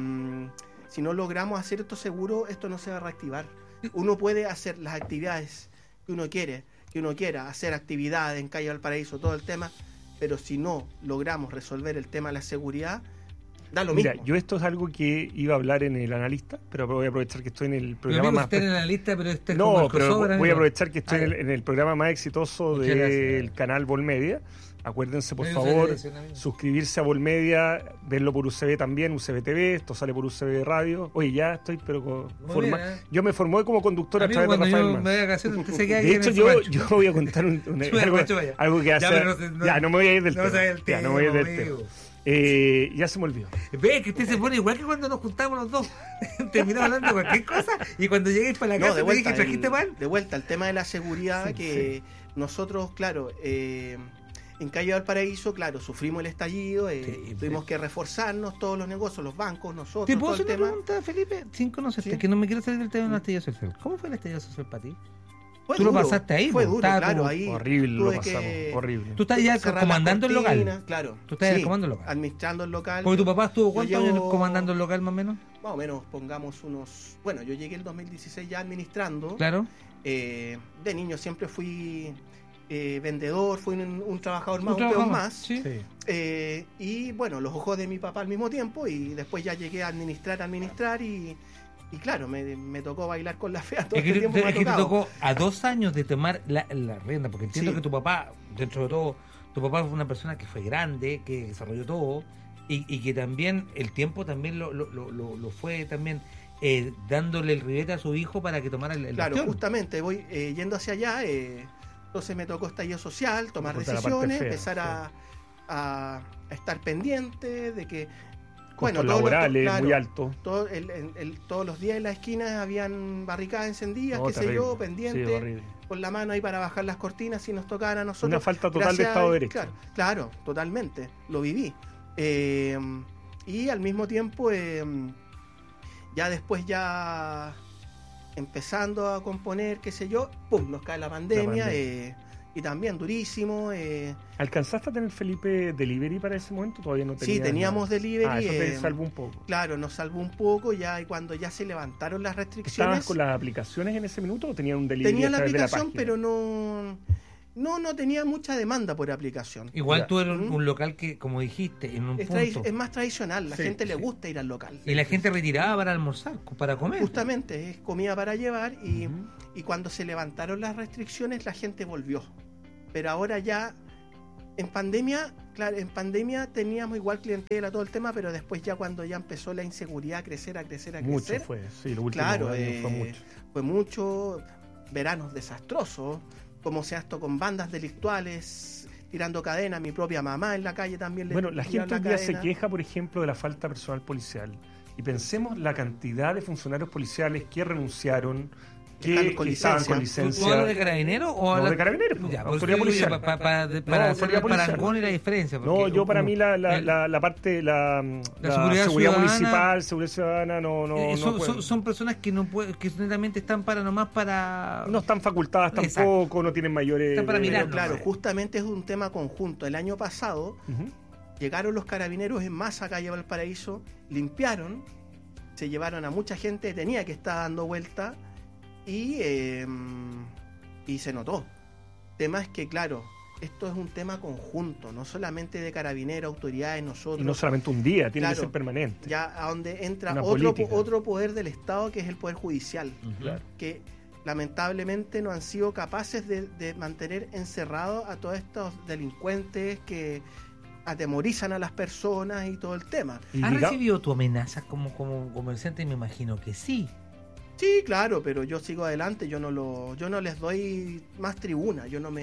Si no logramos hacer esto seguro, esto no se va a reactivar. Uno puede hacer las actividades que uno quiera, hacer actividades en calle Valparaíso, todo el tema, pero si no logramos resolver el tema de la seguridad, da lo mismo. Mira, yo esto es algo que iba a hablar en el analista, pero voy a aprovechar que estoy en el programa más... en el analista, pero este es no, como el pero crossover, voy a aprovechar que estoy en el programa más exitoso del canal Volmedia. Acuérdense, por favor, suscribirse a Volmedia, verlo por UCB también, UCB TV, esto sale por UCB Radio. Oye, ya estoy, pero yo me formé como conductor a través de Rafael Manz. De hecho, yo voy a contar algo que hace... Ya, no me voy a ir del tema. No me voy a ir del tema. Ya se me olvidó. Ve que usted se pone igual que cuando nos juntamos los dos. Terminamos hablando de cualquier cosa y cuando llegues para la casa te dije que trajiste pan. De vuelta, el tema de la seguridad, nosotros, claro, en calle Valparaíso, claro, sufrimos el estallido, tuvimos que reforzarnos, todos los negocios, los bancos, nosotros. ¿Te puedo hacer una pregunta, Felipe? Sin conocerte, que no me quiero salir del tema del estallido social. ¿Cómo fue el estallido social para ti? Tú lo pasaste ahí, fue duro, claro, ahí horrible lo pasamos, horrible. Tú estás ya comandando el local. Claro. Tú estás comandando el local. Administrando el local. Porque tu papá estuvo ¿cuántos años comandando el local más o menos? Más o menos, pongamos unos... Bueno, yo llegué el 2016 ya administrando. Claro. De niño siempre fui vendedor, fui un trabajador más, un peón más. Sí. Y bueno, los ojos de mi papá al mismo tiempo, y después ya llegué a administrar y claro, me tocó bailar con la fea todo el tiempo. Es que te tocó a 2 años de tomar la rienda, porque entiendo que tu papá, dentro de todo, tu papá fue una persona que fue grande, que desarrolló todo, y que también el tiempo también lo fue también dándole el ribete a su hijo para que tomara el claro, bastión. Justamente, voy yendo hacia allá, entonces me tocó estallido social, tomar decisiones, empezar a estar pendiente de que costos laborales muy altos. Todos los días en la esquina habían barricadas encendidas, pendiente, con la mano ahí para bajar las cortinas si nos tocaban a nosotros. Una falta total de Estado de Derecho. Claro, totalmente, lo viví. Y al mismo tiempo, ya después empezando a componer, qué sé yo, pum, nos cae la pandemia. Y y también durísimo. ¿Alcanzaste a tener, Felipe, delivery para ese momento? Todavía no tenías. Sí, teníamos delivery. Eso te salvó un poco. Claro, nos salvó un poco ya, y cuando ya se levantaron las restricciones. ¿Estabas con las aplicaciones en ese minuto o tenías un delivery? Tenía la a través de aplicación, página? pero no tenía mucha demanda por aplicación. Igual Ya. tú eres un local que, como dijiste, en un punto. Es más tradicional, la Sí, gente le sí. gusta ir al local. Y la gente retiraba para almorzar, para comer. Justamente, es comida para llevar, y cuando se levantaron las restricciones la gente volvió. Pero ahora ya, en pandemia teníamos igual clientela, todo el tema, pero después ya cuando ya empezó la inseguridad a crecer, Mucho fue, sí, los últimos claro, años fue mucho. veranos desastrosos, como sea esto con bandas delictuales, tirando cadena, mi propia mamá en la calle también le Bueno, la tiraron gente hoy día se cadena. queja, por ejemplo, de la falta de personal policial. Y pensemos la cantidad de funcionarios policiales que renunciaron, que Están con estaban con licencia. ¿Tú licencia. hablas de carabineros o No, hablas de carabineros, Ya, pues, por autoridad eso digo yo, policial. para hacer el autoridad policial. parangón y la diferencia. No, porque yo para mí la parte, la seguridad seguridad ciudadana, municipal, seguridad ciudadana, no son personas que no pueden, que netamente están nomás para... no están facultadas Exacto. tampoco, no tienen mayores... Están para mirar, Pero claro, no sé. justamente es un tema conjunto. El año pasado Ujú. llegaron los carabineros en masa acá a Valparaíso, limpiaron, se llevaron a mucha gente que tenía que estar dando vuelta, y se notó. El tema es que, claro, esto es un tema conjunto, no solamente de carabineros, autoridades, nosotros. Y no solamente un día, tiene Claro, que ser permanente. Ya a donde entra Una otro política. poder del Estado, que es el poder judicial, Claro. que lamentablemente no han sido capaces de mantener encerrados a todos estos delincuentes que atemorizan a las personas y todo el tema. Y ¿Has diga- recibido tu amenaza como comerciante? Me imagino que sí. Sí, claro, pero yo sigo adelante, yo no les doy más tribuna,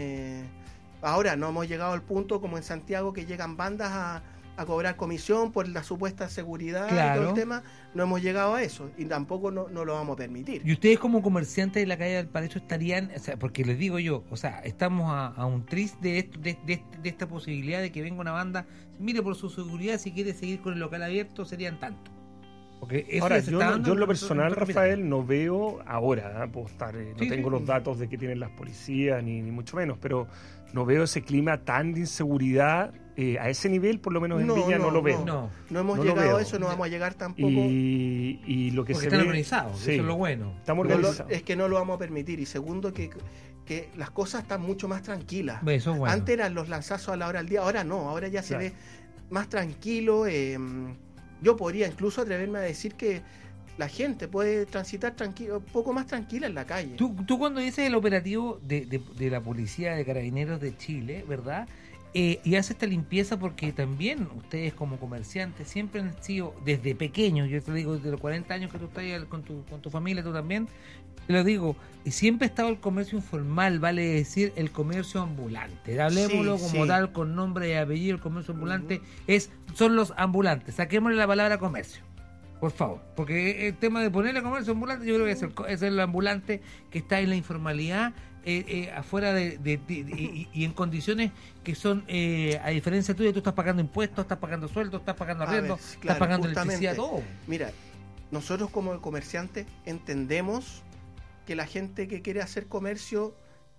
ahora no hemos llegado al punto como en Santiago que llegan bandas a cobrar comisión por la supuesta seguridad y Claro. todo el tema, no hemos llegado a eso y tampoco no lo vamos a permitir. ¿Y ustedes como comerciantes de la calle Valparaíso estarían, o sea, porque les digo yo, o sea, estamos a un tris de esto, de esta posibilidad de que venga una banda, mire, por su seguridad, si quiere seguir con el local abierto, serían tanto? Porque eso Ahora, se yo está en dando lo personal, en Rafael, no veo ahora, puedo estar, no Sí, tengo sí. los datos de que tienen las policías, ni mucho menos, pero no veo ese clima tan de inseguridad a ese nivel, por lo menos en Viña, no lo veo. No. No hemos No lo llegado veo. a eso, no vamos a llegar tampoco. Y lo que Porque se están ve, organizados, sí, eso es lo bueno. estamos No lo- organizados. es que no lo vamos a permitir. Y segundo, que las cosas están mucho más tranquilas. Eso es bueno. Antes eran los lanzazos a la hora del día, ahora no, ahora ya se Claro. ve más tranquilo. Yo podría incluso atreverme a decir que la gente puede transitar tranquilo, un poco más tranquila en la calle. Tú cuando dices el operativo de la Policía de Carabineros de Chile, ¿verdad? Y hace esta limpieza porque también ustedes como comerciantes siempre han sido, desde pequeños, yo te lo digo, desde los 40 años que tú estás ahí con tu familia, tú también, te lo digo, y siempre ha estado el comercio informal, vale decir, el comercio ambulante. Hablemoslo Sí, como sí. tal, con nombre y apellido, el comercio ambulante son los ambulantes. Saquémosle la palabra comercio. Por favor, porque el tema de ponerle comercio ambulante, yo creo que es el ambulante que está en la informalidad, afuera y en condiciones que son, a diferencia tuya, tú estás pagando impuestos, estás pagando sueldos, estás pagando A ver, arriendo, claro, estás pagando justamente. electricidad, todo. Mira, nosotros como comerciantes entendemos que la gente que quiere hacer comercio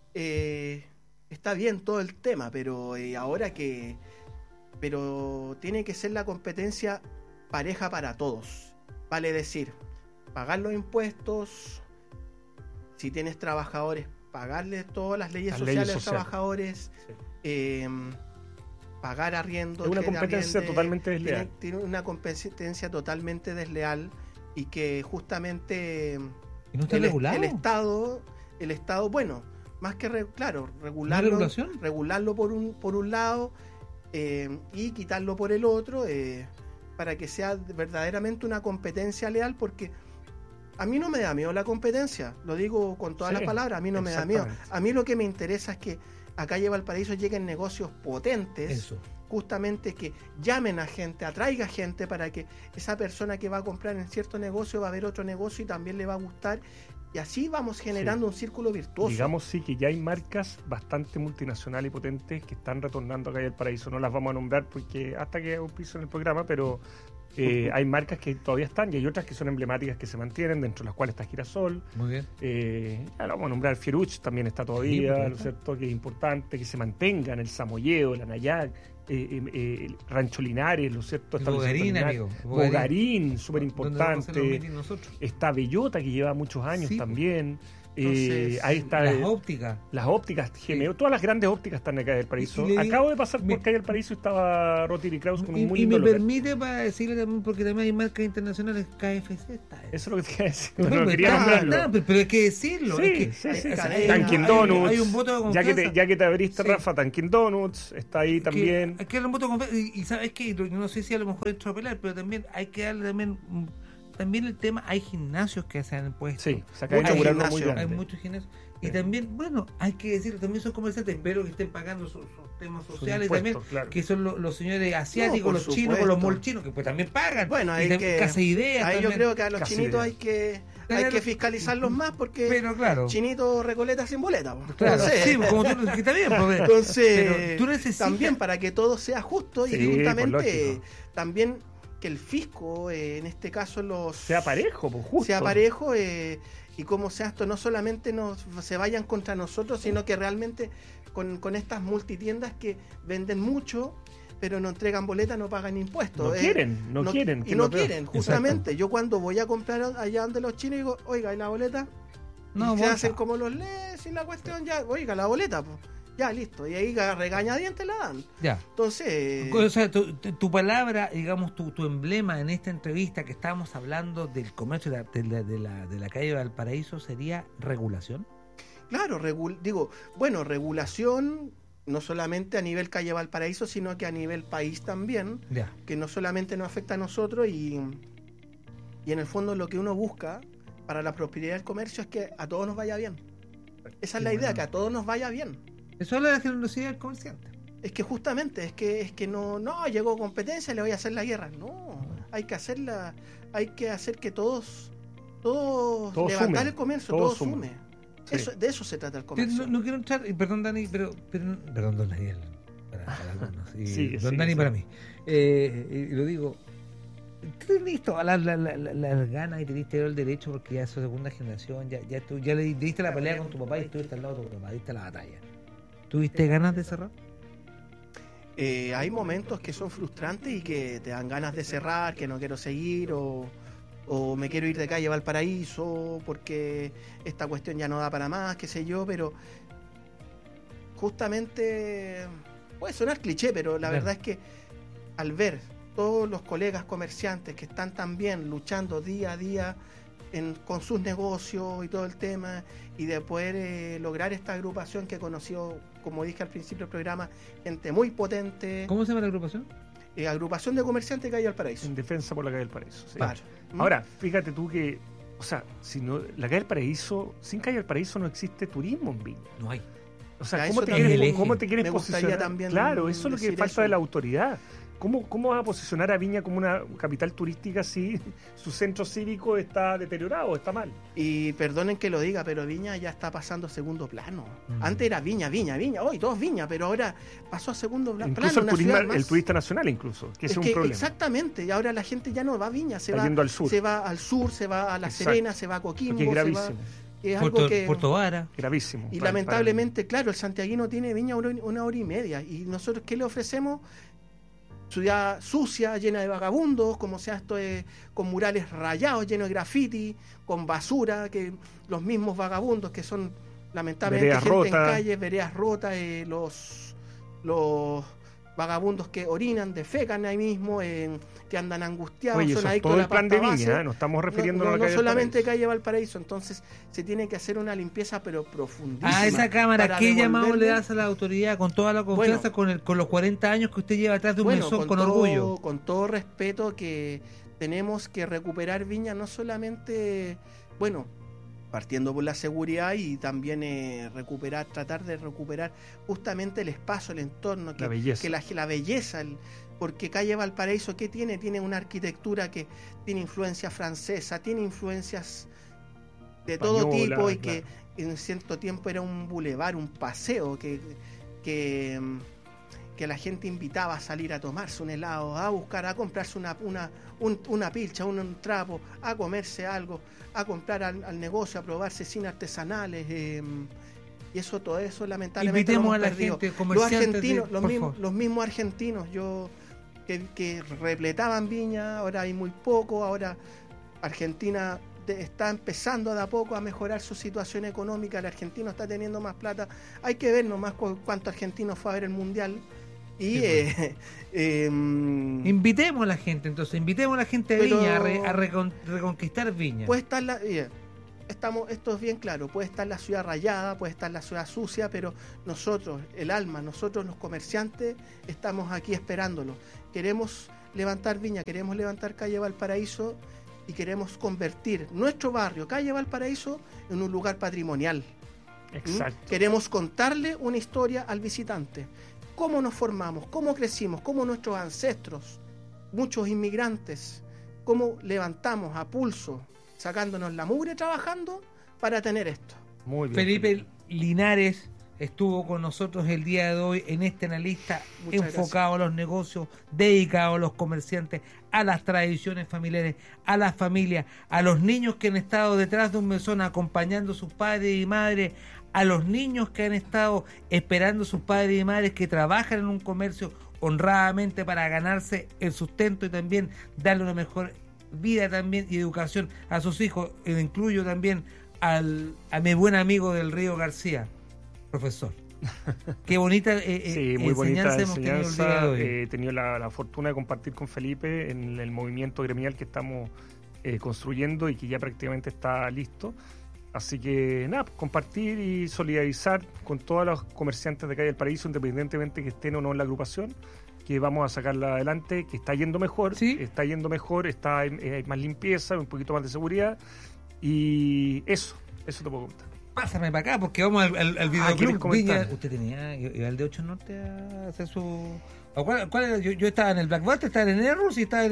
está bien todo el tema, pero pero tiene que ser la competencia pareja para todos. Vale decir, pagar los impuestos, si tienes trabajadores, pagarles todas las leyes sociales a los trabajadores, pagar arriendo. Es una que te competencia arriende. totalmente desleal. Tiene una competencia totalmente desleal y que justamente ¿Y no está regulado? el Estado, bueno, más que ¿No regularlo, hay regulación? regularlo por un lado y quitarlo por el otro, para que sea verdaderamente una competencia leal, porque a mí no me da miedo la competencia, lo digo con todas Sí, las palabras, a mí no me da miedo. exactamente. A mí lo que me interesa es que acá en Valparaíso lleguen negocios potentes, Eso. justamente que llamen a gente, atraiga gente para que esa persona que va a comprar en cierto negocio va a ver otro negocio y también le va a gustar, y así vamos generando un círculo virtuoso. Digamos sí que ya hay marcas bastante multinacionales y potentes que están retornando acá al paraíso. No las vamos a nombrar porque hasta que auspicien el programa, pero Hay marcas que todavía están y hay otras que son emblemáticas que se mantienen, dentro de las cuales está Girasol. Muy bien. Ahora vamos a nombrar Fieruch, también está todavía, ¿no es cierto? Que es importante que se mantengan el Samoyeo, el Anayac, Rancho Linares, ¿no es cierto? Bogarín, amigo. Bogarín, súper importante. Nosotros. Está Bellota, que lleva muchos años también. Entonces, ahí está las ópticas, GMO, todas las grandes ópticas están en Calle del Paraíso. Acabo de pasar por Calle del Paraíso y estaba Rotary Kraus con un muy lindo me local. permite para decirle también, porque también hay marcas internacionales, KFC está. Eso es lo que te quería decir. No quería nombrarlo. Pero hay que decirlo. Sí, Dunkin' Donuts. Hay un voto de confianza. Ya que te abriste, Rafa, Dunkin' Donuts está ahí también. Hay que darle un voto de confianza. Y sabes que no sé si a lo mejor entro a pelar, pero también hay que darle también el tema, hay gimnasios que se han puesto. Sí, se acaba de inaugurar muy grande. Hay muchos gimnasios. Y también, bueno, hay que decirlo, también son comerciantes, espero que estén pagando sus temas sociales también, claro. Que son los señores asiáticos, los chinos, con los malls chinos, que pues también pagan. Bueno, hay que Casa Ideas. Ahí también. yo creo que a los chinitos hay que fiscalizarlos más porque claro. Chinito recoleta sin boleta. Claro, sí, como tú lo dijiste bien. Entonces, tú necesitas... también para que todo sea justo y justamente también que el fisco, en este caso sea parejo, pues justo. Sea parejo y como sea esto, no solamente se vayan contra nosotros, sino que realmente con estas multitiendas que venden mucho, pero no entregan boleta, no pagan impuestos. No quieren, justamente. Exacto. Yo cuando voy a comprar allá donde los chinos digo, oiga, ¿y la boleta? No, se hacen como los lees y la cuestión ya, oiga, la boleta, pues. Ya, listo. Y ahí regañadientes la dan. Ya. Entonces... O sea, tu palabra, digamos, tu emblema en esta entrevista que estábamos hablando del comercio de la calle Valparaíso sería regulación. Claro, regulación no solamente a nivel calle Valparaíso, sino que a nivel país también. Ya. Que no solamente nos afecta a nosotros y en el fondo lo que uno busca para la prosperidad del comercio es que a todos nos vaya bien. Esa es la idea, que a todos nos vaya bien. Eso habla de la generosidad del comerciante. Es que justamente, es que no llegó competencia, le voy a hacer la guerra. No, hay que hacerla, hay que hacer que todos levantar sumen, el comercio, todos sume. Sí. De eso se trata el comercio. No quiero entrar, perdón Dani, pero perdón don Daniel, para algunos, y don Dani para mí. Y lo digo, tú listo, las ganas y te diste el derecho porque ya sos segunda generación, ya le diste la pelea con tu papá y estuviste al lado de tu papá, diste la batalla. ¿Tuviste ganas de cerrar? Hay momentos que son frustrantes y que te dan ganas de cerrar, que no quiero seguir o me quiero ir de calle Valparaíso porque esta cuestión ya no da para más, qué sé yo, pero justamente puede sonar cliché, pero la verdad es que al ver todos los colegas comerciantes que están también luchando día a día con sus negocios y todo el tema, y de poder lograr esta agrupación que conoció, como dije al principio del programa, gente muy potente. ¿Cómo se llama la agrupación? Agrupación de Comerciantes Calle Valparaíso. En defensa por la Calle del Paraíso. Sí. Claro. Ahora, fíjate tú que, o sea, si no, la Calle del Paraíso, sin Calle del Paraíso no existe turismo en Viña. No hay. O sea, ¿cómo te quieres posicionar? También claro, eso es lo que falta eso. de la autoridad. ¿Cómo vas a posicionar a Viña como una capital turística si su centro cívico está deteriorado, está mal? Y perdonen que lo diga, pero Viña ya está pasando a segundo plano. Antes era Viña, hoy todos Viña, pero ahora pasó a segundo plano. Incluso el turista nacional incluso, que es un problema. Exactamente, y ahora la gente ya no va a Viña, se yendo al sur. Se va al sur, se va a La Serena, se va a Coquimbo. Que es gravísimo. Es algo que Puerto Vara. Gravísimo. Y lamentablemente, claro, el santiaguino tiene Viña una hora y media. Y nosotros, ¿qué le ofrecemos? Ciudad sucia, llena de vagabundos, como sea esto, con murales rayados, llenos de graffiti, con basura, que los mismos vagabundos que son lamentablemente veredas gente rotas. en calles, veredas rotas, los vagabundos que orinan, defecan ahí mismo, que andan angustiados, Oye, son eso es adictos todo a el plan de pasta Viña, base. no estamos refiriéndonos a la no Calle solamente Valparaíso. Calle Valparaíso, entonces se tiene que hacer una limpieza pero profundísima. A esa cámara, para ¿qué llamado devolverle- le das a la autoridad con toda la confianza, con los 40 años que usted lleva atrás de un mesón con orgullo? Con todo respeto, que tenemos que recuperar Viña, no solamente, partiendo por la seguridad y también tratar de recuperar justamente el espacio, el entorno, La belleza. que la belleza, porque Calle Valparaíso, ¿qué tiene? Tiene una arquitectura que tiene influencia francesa, tiene influencias de todo Española, tipo y claro. que en cierto tiempo era un bulevar, un paseo que que la gente invitaba a salir a tomarse un helado, a buscar, a comprarse una pilcha, un trapo, a comerse algo, a comprar al negocio, a probar cecinas artesanales. Y eso, todo eso, lamentablemente, invitemos lo a hemos la perdido. gente, Los comerciantes, argentinos, por favor. los mismos argentinos, que repletaban Viña, ahora hay muy poco. Ahora Argentina está empezando de a poco a mejorar su situación económica. El argentino está teniendo más plata. Hay que ver nomás cuántos argentinos fue a ver el Mundial. Y invitemos a la gente, entonces, invitemos a la gente de Pero- Viña a reconquistar Viña. puede estar esto es bien claro, puede estar la ciudad rayada, puede estar la ciudad sucia, pero nosotros, el alma, nosotros los comerciantes, estamos aquí esperándolo. Queremos levantar Viña, queremos levantar Calle Valparaíso y queremos convertir nuestro barrio, Calle Valparaíso, en un lugar patrimonial. Exacto. Queremos contarle una historia al visitante. Cómo nos formamos, cómo crecimos, cómo nuestros ancestros, muchos inmigrantes, cómo levantamos a pulso, sacándonos la mugre trabajando para tener esto. Muy bien. Felipe Linares estuvo con nosotros el día de hoy en este analista Muchas enfocado a los negocios, dedicado a los comerciantes, a las tradiciones familiares, a las familias, a los niños que han estado detrás de un mesón acompañando a sus padres y madres, a los niños que han estado esperando a sus padres y madres que trabajan en un comercio honradamente para ganarse el sustento y también darle una mejor vida también y educación a sus hijos. Incluyo también a mi buen amigo del Río García, profesor. Qué bonita Sí, muy bonita hemos tenido el día de enseñanza. hoy. He tenido la fortuna de compartir con Felipe en el movimiento gremial que estamos construyendo y que ya prácticamente está listo. Así que nada, compartir y solidarizar con todos los comerciantes de Calle del Paraíso, independientemente que estén o no en la agrupación, que vamos a sacarla adelante, que está yendo mejor, ¿Sí? hay más limpieza, un poquito más de seguridad, y eso te puedo contar. Pásame para acá porque vamos al ¿quieres videoclub comentar? Viña. ¿Usted iba al de 8 Norte a hacer su... ¿O cuál era? Yo estaba en el Blackwater, estaba en el Errus y estaba en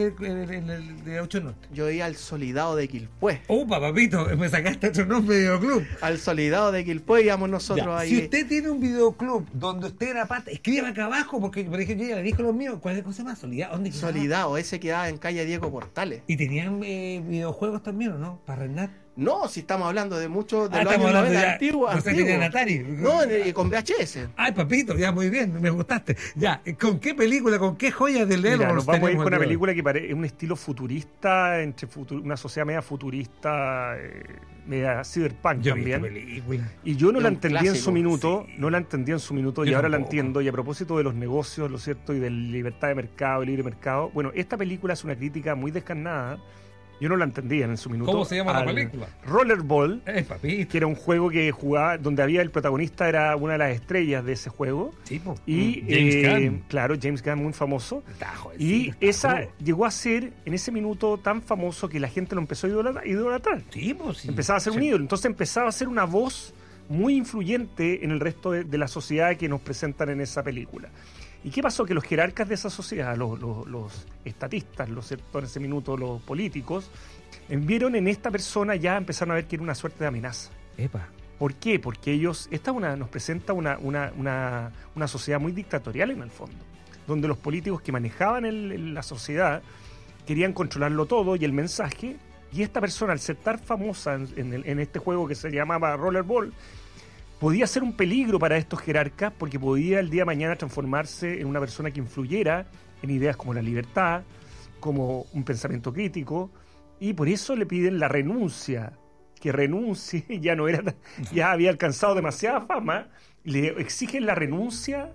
el de 8 Norte. Yo iba al Solidado de Quilpué. Upa, papito, me sacaste otro nombre de videoclub. Al Solidado de Quilpué íbamos nosotros Ya, ahí. si usted tiene un videoclub donde usted era pata, escríbame acá abajo, porque por ejemplo yo ya le dije los míos, ¿cuál es la cosa más? ¿Dónde quedaba? Solidado, ese quedaba en calle Diego Portales. ¿Y tenían videojuegos también o no? Para arrendar. No, si estamos hablando de muchos de los estamos años hablando 90, ya. antiguos. No sé que tenían Atari. No, con VHS. Ay, papito, ya muy bien, me gustaste. Ya, ¿con qué película, con qué joyas del Mira, Error nos vamos a ir tenemos con una el día de hoy? película que es un estilo futurista, una sociedad media futurista, media cyberpunk Yo vi esta también. película. Y yo no Es la un entendí en clásico, su minuto, sí. no la entendí en su minuto y Yo ahora la tampoco. entiendo. Y a propósito de los negocios, ¿lo cierto? Y de la libertad de mercado, libre mercado. Bueno, esta película es una crítica muy descarnada. Yo no la entendía en su minuto. ¿Cómo se llama la al película? Rollerball, Papito. que era un juego que jugaba, donde había el protagonista, era una de las estrellas de ese juego. Sí, po. Y James Gunn. claro, James Gunn, muy famoso. Está joven, Y sí, está esa joven. llegó a ser en ese minuto tan famoso que la gente lo empezó a idolatrar. Sí, pues sí. Empezaba a ser un Sí. ídolo. Entonces empezaba a ser una voz muy influyente en el resto de la sociedad que nos presentan en esa película. ¿Y qué pasó? Que los jerarcas de esa sociedad, los estatistas, ¿lo cierto? En ese minuto los políticos, vieron en esta persona, ya empezaron a ver que era una suerte de amenaza. Epa. ¿Por qué? Porque ellos, nos presenta una sociedad muy dictatorial en el fondo, donde los políticos que manejaban la sociedad querían controlarlo todo y el mensaje, y esta persona, al ser tan famosa en este juego que se llamaba Rollerball, podía ser un peligro para estos jerarcas porque podía el día de mañana transformarse en una persona que influyera en ideas como la libertad, como un pensamiento crítico, y por eso le piden la renuncia, que renuncie, ya había alcanzado demasiada fama, le exigen la renuncia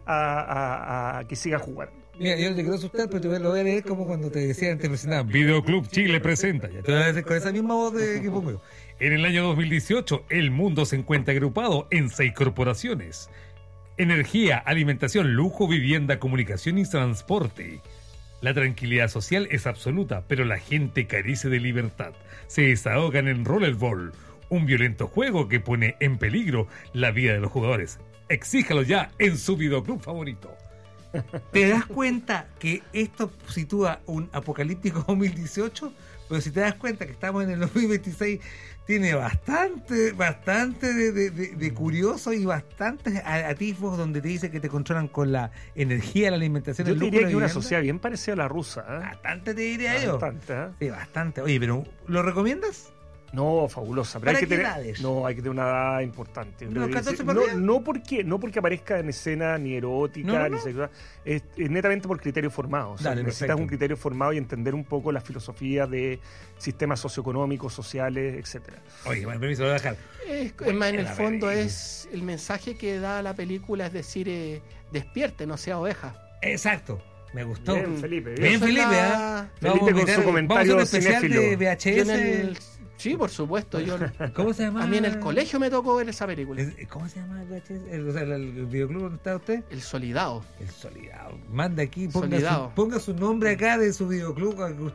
a que siga jugando. Mira, yo no te quiero asustar, pero lo voy a leer como cuando te decían, te presentaban. Videoclub Chile presenta. Ya te voy a decir con esa misma voz de que pongo yo. En el año 2018, el mundo se encuentra agrupado en 6 corporaciones. Energía, alimentación, lujo, vivienda, comunicación y transporte. La tranquilidad social es absoluta, pero la gente carece de libertad. Se desahogan en Rollerball, un violento juego que pone en peligro la vida de los jugadores. Exíjalo ya en su videoclub favorito. ¿Te das cuenta que esto sitúa un apocalíptico 2018? Pero si te das cuenta que estamos en el 2026, tiene bastante de curioso y bastantes atisbos donde te dice que te controlan con la energía, la alimentación, Yo el te lucro, diría la que una vivienda. sociedad bien parecida a la rusa. Bastante te diría yo. Bastante, Sí, bastante. Oye, pero ¿lo recomiendas? No, fabulosa. Pero ¿Para hay que qué tener, edades? no, hay que tener una edad importante. ¿Unos 14 no, para arriba? no porque aparezca en escena ni erótica, No. ni sexual. Es netamente por criterio formado. O sea, Dale, necesitas perfecto. un criterio formado y entender un poco la filosofía de sistemas socioeconómicos, sociales, etcétera. Oye, con el permiso, lo voy a dejar. Es más, en el Buena fondo película. es el mensaje que da la película, es decir, despierte, no sea oveja. Exacto. Me gustó. Bien, Felipe. Bien, Eso es Felipe, la- ¿ah? Felipe Vamos a con su invitar- comentario vamos a hacer un especial cinéfilo. de Yo VHS. en el- sí, por supuesto. ¿Cómo se llama? A mí en el colegio me tocó ver esa película. ¿Cómo se llama el VHS? O sea, el videoclub donde está usted. El Solidado. El Solidado. Manda aquí, Solidado. ponga su nombre acá de su videoclub.